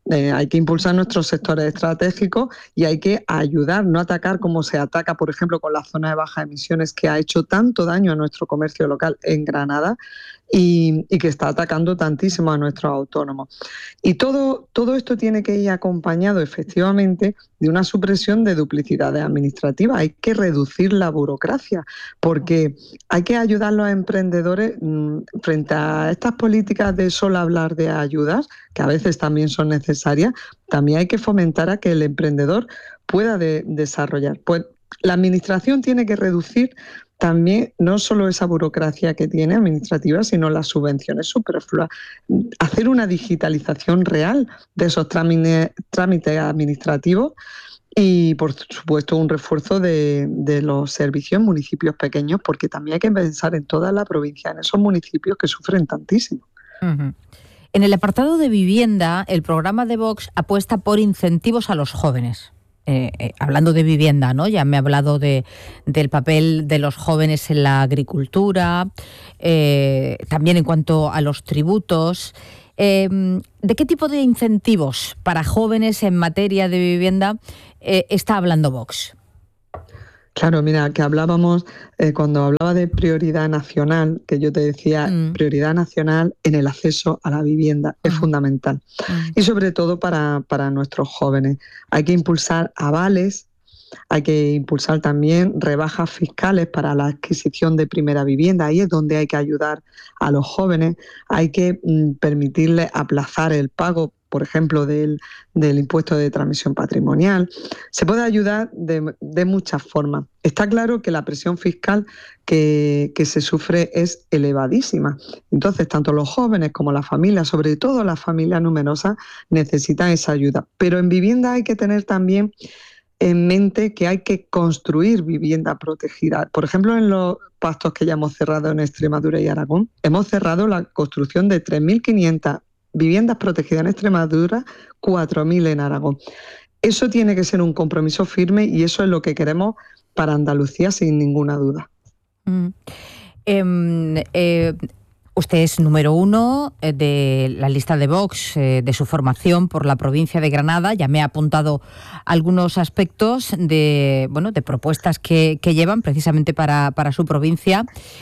Eh, hay que impulsar nuestros sectores estratégicos y hay que ayudar, no atacar como se ataca, por ejemplo, con la zona de bajas emisiones, que ha hecho tanto daño a nuestro comercio local en Granada y, y que está atacando tantísimo a nuestros autónomos. Y todo, todo esto tiene que ir acompañado efectivamente de una supresión de duplicidades administrativas. Hay que reducir la burocracia porque hay que ayudar a los emprendedores mmm, frente a estas políticas de solo hablar de ayudas, que a veces también son necesarias. También hay que fomentar a que el emprendedor pueda de, desarrollar. Pues la administración tiene que reducir también no solo esa burocracia que tiene administrativa, sino las subvenciones superfluas. Hacer una digitalización real de esos trámites, trámites administrativos y, por supuesto, un refuerzo de, de los servicios en municipios pequeños, porque también hay que pensar en toda la provincia, en esos municipios que sufren tantísimo. Uh-huh. En el apartado de vivienda, el programa de Vox apuesta por incentivos a los jóvenes. Eh, eh, hablando de vivienda, ¿no? Ya me ha hablado de, del papel de los jóvenes en la agricultura, eh, también en cuanto a los tributos. Eh, ¿De qué tipo de incentivos para jóvenes en materia de vivienda eh, está hablando Vox? Claro, mira, que hablábamos, eh, cuando hablaba de prioridad nacional, que yo te decía, mm. prioridad nacional en el acceso a la vivienda mm. es fundamental. Mm. Y sobre todo para, para nuestros jóvenes. Hay que impulsar avales, hay que impulsar también rebajas fiscales para la adquisición de primera vivienda. Ahí es donde hay que ayudar a los jóvenes. Hay que mm, permitirles aplazar el pago, por ejemplo, del, del impuesto de transmisión patrimonial. Se puede ayudar de, de muchas formas. Está claro que la presión fiscal que, que se sufre es elevadísima. Entonces, tanto los jóvenes como las familias, sobre todo las familias numerosas, necesitan esa ayuda. Pero en vivienda hay que tener también en mente que hay que construir vivienda protegida. Por ejemplo, en los pactos que ya hemos cerrado en Extremadura y Aragón, hemos cerrado la construcción de tres mil quinientas viviendas protegidas en Extremadura, cuatro mil en Aragón. Eso tiene que ser un compromiso firme y eso es lo que queremos para Andalucía, sin ninguna duda. Mm. Eh, eh, usted es número uno de la lista de Vox, eh, de su formación por la provincia de Granada. Ya me ha apuntado algunos aspectos de, bueno, de propuestas que, que llevan precisamente para, para su provincia.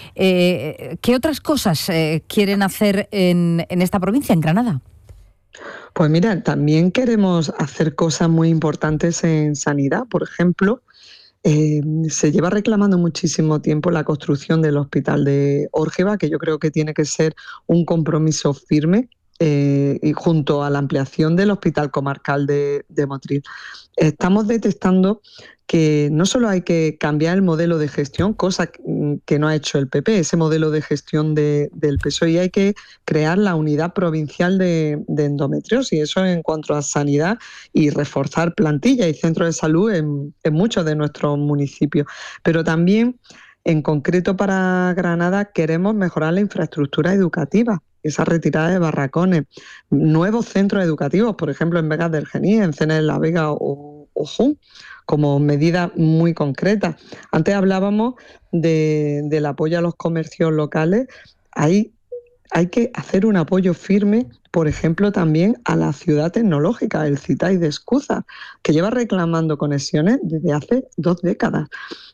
Eh, ¿Qué otras cosas eh, quieren hacer en, en esta provincia, en Granada? Pues mira, también queremos hacer cosas muy importantes en sanidad. Por ejemplo, Eh, se lleva reclamando muchísimo tiempo la construcción del hospital de Órgeva, que yo creo que tiene que ser un compromiso firme, eh, y junto a la ampliación del hospital comarcal de, de Motril. Estamos detectando que no solo hay que cambiar el modelo de gestión, cosa que no ha hecho el P P, ese modelo de gestión de, del P S O E, y hay que crear la unidad provincial de, de endometriosis, eso en cuanto a sanidad, y reforzar plantilla y centros de salud en, en muchos de nuestros municipios. Pero también, en concreto para Granada, queremos mejorar la infraestructura educativa, esa retirada de barracones, nuevos centros educativos, por ejemplo en Vegas del Genil, en Cena de la Vega o, o Jun, como medida muy concreta. Antes hablábamos de, del apoyo a los comercios locales. Hay, hay que hacer un apoyo firme, por ejemplo, también a la ciudad tecnológica, el CITAI de Escúzar, que lleva reclamando conexiones desde hace dos décadas.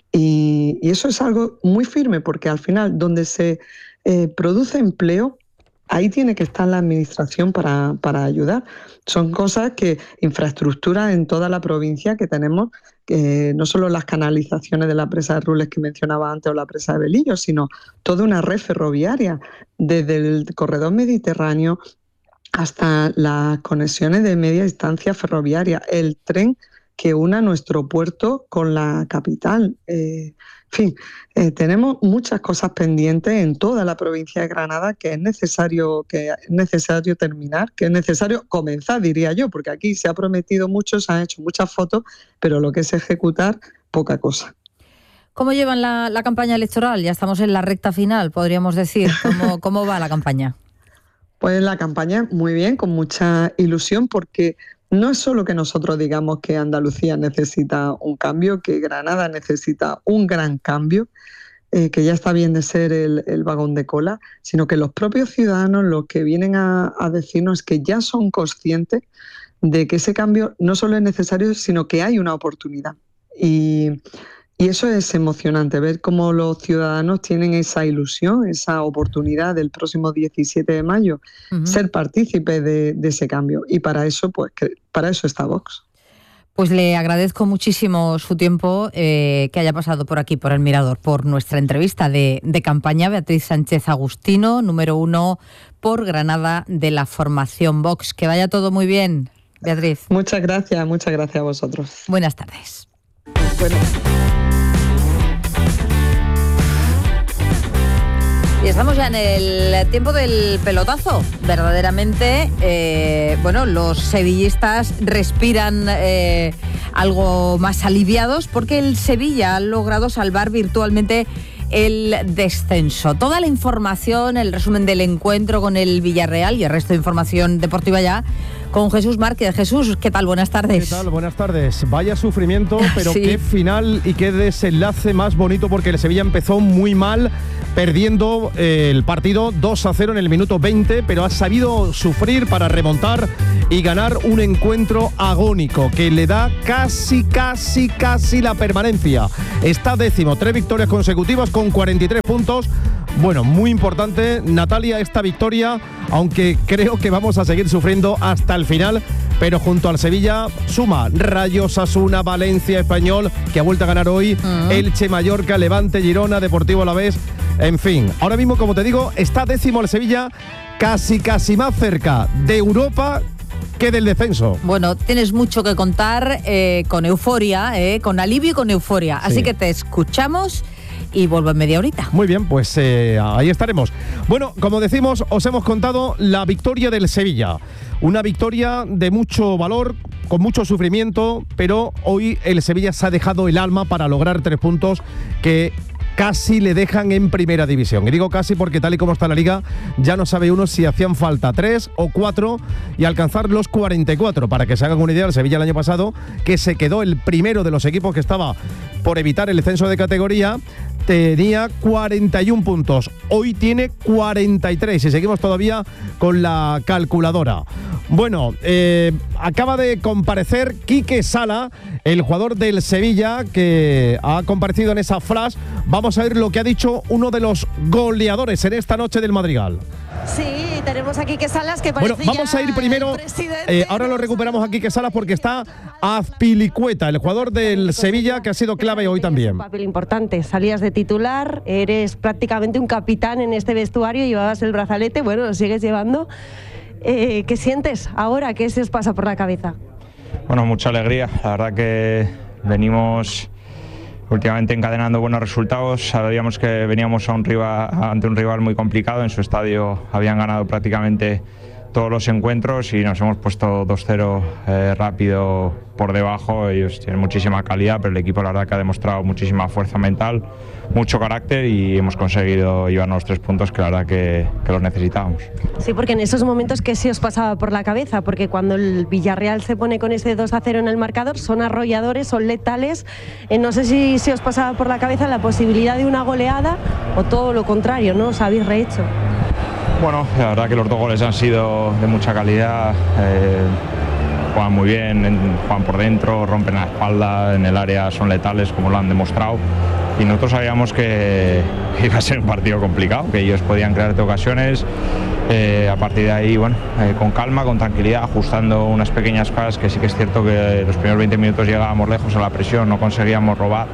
Y, y eso es algo muy firme, porque al final, donde se eh, produce empleo, ahí tiene que estar la administración para, para ayudar. Son cosas que, infraestructura en toda la provincia que tenemos, que no solo las canalizaciones de la presa de Rules que mencionaba antes o la presa de Belillo, sino toda una red ferroviaria, desde el corredor mediterráneo hasta las conexiones de media distancia ferroviaria, el tren que una nuestro puerto con la capital. Eh, en fin, eh, tenemos muchas cosas pendientes en toda la provincia de Granada que es necesario, que es necesario terminar, que es necesario comenzar, diría yo, porque aquí se ha prometido mucho, se han hecho muchas fotos, pero lo que es ejecutar, poca cosa. ¿Cómo llevan la, la campaña electoral? Ya estamos en la recta final, podríamos decir. ¿Cómo, cómo va la campaña? Pues la campaña muy bien, con mucha ilusión, porque no es solo que nosotros digamos que Andalucía necesita un cambio, que Granada necesita un gran cambio, eh, que ya está bien de ser el, el vagón de cola, sino que los propios ciudadanos lo que vienen a, a decirnos es que ya son conscientes de que ese cambio no solo es necesario, sino que hay una oportunidad. Y, y eso es emocionante, ver cómo los ciudadanos tienen esa ilusión, esa oportunidad del próximo diecisiete de mayo, uh-huh. ser partícipes de, de ese cambio. Y para eso, pues, que, para eso está Vox. Pues le agradezco muchísimo su tiempo, eh, que haya pasado por aquí, por El Mirador, por nuestra entrevista de, de campaña. Beatriz Sánchez Agustino, número uno por Granada de la formación Vox. Que vaya todo muy bien, Beatriz. Muchas gracias, muchas gracias a vosotros. Buenas tardes. Bueno. Y estamos ya en el tiempo del pelotazo. Verdaderamente, eh, bueno, los sevillistas respiran eh, algo más aliviados porque el Sevilla ha logrado salvar virtualmente el descenso. Toda la información, el resumen del encuentro con el Villarreal y el resto de información deportiva ya con Jesús Márquez. Jesús, ¿qué tal? Buenas tardes. ¿Qué tal? Buenas tardes. Vaya sufrimiento, pero sí. Qué final y qué desenlace más bonito, porque el Sevilla empezó muy mal, perdiendo eh, el partido dos a cero en el minuto veinte, pero ha sabido sufrir para remontar y ganar un encuentro agónico que le da casi, casi, casi la permanencia. Está décimo, tres victorias consecutivas con cuarenta y tres puntos. Bueno, muy importante, Natalia, esta victoria, aunque creo que vamos a seguir sufriendo hasta el final, pero junto al Sevilla suma Rayo, Osasuna, Valencia, Español, que ha vuelto a ganar hoy, uh-huh. Elche, Mallorca, Levante, Girona, Deportivo Alavés, en fin. Ahora mismo, como te digo, está décimo el Sevilla, casi, casi más cerca de Europa que del descenso. Bueno, tienes mucho que contar, eh, con euforia, eh, con alivio y con euforia, así sí. que te escuchamos y vuelvo en media horita. Muy bien, pues eh, ahí estaremos. Bueno, como decimos, os hemos contado la victoria del Sevilla. Una victoria de mucho valor, con mucho sufrimiento, pero hoy el Sevilla se ha dejado el alma para lograr tres puntos que casi le dejan en primera división. Y digo casi porque tal y como está la liga, ya no sabe uno si hacían falta tres o cuatro y alcanzar los cuarenta y cuatro. Para que se hagan una idea, el Sevilla el año pasado, que se quedó el primero de los equipos que estaba por evitar el descenso de categoría, tenía cuarenta y un puntos. Hoy tiene cuarenta y tres y seguimos todavía con la calculadora. Bueno, eh, acaba de comparecer Quique Sala, el jugador del Sevilla, que ha comparecido en esa flash. Vamos a ver lo que ha dicho uno de los goleadores en esta noche del Madrigal. Sí, tenemos aquí Quique Salas, que parece Bueno, vamos a ir primero, eh, ahora lo recuperamos a Quique Salas porque está Azpilicueta, el jugador del Sevilla, que ha sido clave hoy también. Un papel importante, salías de titular, eres prácticamente un capitán en este vestuario, llevabas el brazalete, bueno, lo sigues llevando. Eh, ¿Qué sientes ahora? ¿Qué se os pasa por la cabeza? Bueno, mucha alegría, la verdad que venimos últimamente encadenando buenos resultados. Sabíamos que veníamos a un rival, ante un rival muy complicado. En su estadio habían ganado prácticamente todos los encuentros y nos hemos puesto dos cero eh, rápido por debajo. Ellos tienen muchísima calidad, pero el equipo la verdad que ha demostrado muchísima fuerza mental, mucho carácter y hemos conseguido llevarnos tres puntos que la verdad que, que los necesitábamos. Sí, porque en esos momentos, ¿qué se os pasaba por la cabeza? Porque cuando el Villarreal se pone con ese dos a cero en el marcador, son arrolladores, son letales. Eh, no sé si se os pasaba por la cabeza la posibilidad de una goleada o todo lo contrario, ¿no? Os habéis rehecho. Bueno, la verdad que los dos goles han sido de mucha calidad, eh, juegan muy bien, juegan por dentro, rompen la espalda, en el área son letales como lo han demostrado y nosotros sabíamos que iba a ser un partido complicado, que ellos podían crearte ocasiones, eh, a partir de ahí, bueno, eh, con calma, con tranquilidad, ajustando unas pequeñas cosas que sí que es cierto que los primeros veinte minutos llegábamos lejos a la presión, no conseguíamos robar.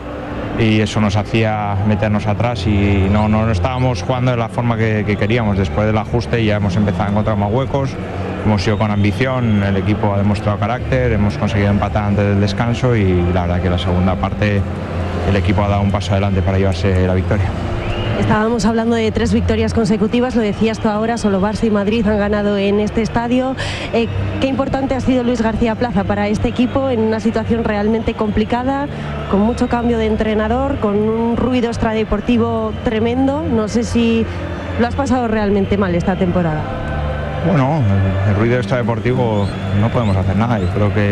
Y eso nos hacía meternos atrás y no, no, no estábamos jugando de la forma que, que queríamos. Después del ajuste ya hemos empezado a encontrar más huecos, hemos ido con ambición, el equipo ha demostrado carácter, hemos conseguido empatar antes del descanso y la verdad que la segunda parte el equipo ha dado un paso adelante para llevarse la victoria. Estábamos hablando de tres victorias consecutivas, lo decías tú ahora, solo Barça y Madrid han ganado en este estadio. Eh, ¿Qué importante ha sido Luis García Plaza para este equipo en una situación realmente complicada, con mucho cambio de entrenador, con un ruido extradeportivo tremendo? No sé si lo has pasado realmente mal esta temporada. Bueno, el, el ruido extradeportivo no podemos hacer nada. Yo creo que,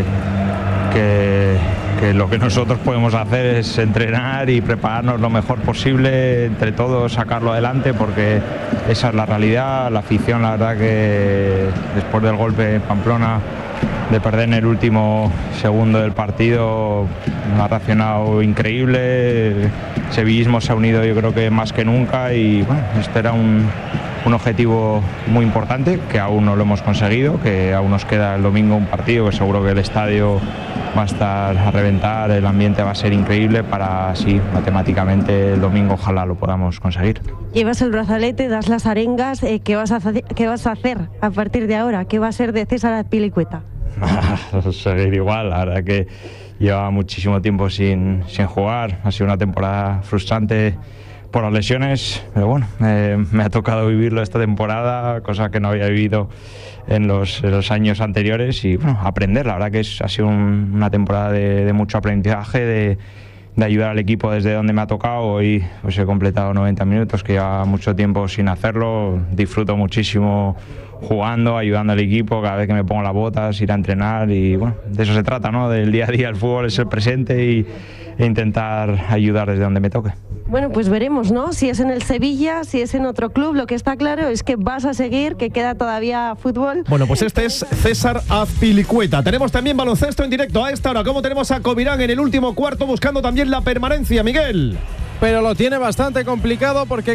que, que lo que nosotros podemos hacer es entrenar y prepararnos lo mejor posible, entre todos sacarlo adelante, porque esa es la realidad. La afición, la verdad que después del golpe en Pamplona de perder en el último segundo del partido, ha reaccionado increíble. El sevillismo se ha unido yo creo que más que nunca y bueno, este era un, un objetivo muy importante que aún no lo hemos conseguido, que aún nos queda el domingo un partido que seguro que el estadio va a estar a reventar, el ambiente va a ser increíble para así matemáticamente el domingo ojalá lo podamos conseguir. Llevas el brazalete, das las arengas, eh, ¿qué, vas a hacer, ¿qué vas a hacer a partir de ahora? ¿Qué va a ser de César Azpilicueta? Seguir igual, la verdad que lleva muchísimo tiempo sin, sin jugar, ha sido una temporada frustrante por las lesiones, pero bueno, eh, me ha tocado vivirlo esta temporada, cosa que no había vivido en los, en los años anteriores y bueno, aprender, la verdad que es, ha sido un, una temporada de, de mucho aprendizaje, de, de ayudar al equipo desde donde me ha tocado. Hoy pues he completado noventa minutos, que lleva mucho tiempo sin hacerlo, disfruto muchísimo jugando, ayudando al equipo, cada vez que me pongo las botas, ir a entrenar y bueno, de eso se trata, ¿no? Del día a día, el fútbol es el presente y, e intentar ayudar desde donde me toque. Bueno, pues veremos, ¿no? Si es en el Sevilla, si es en otro club, lo que está claro es que vas a seguir, que queda todavía fútbol. Bueno, pues este es César Azpilicueta. Tenemos también baloncesto en directo a esta hora. ¿Cómo tenemos a Covirán en el último cuarto buscando también la permanencia, Miguel? Pero lo tiene bastante complicado porque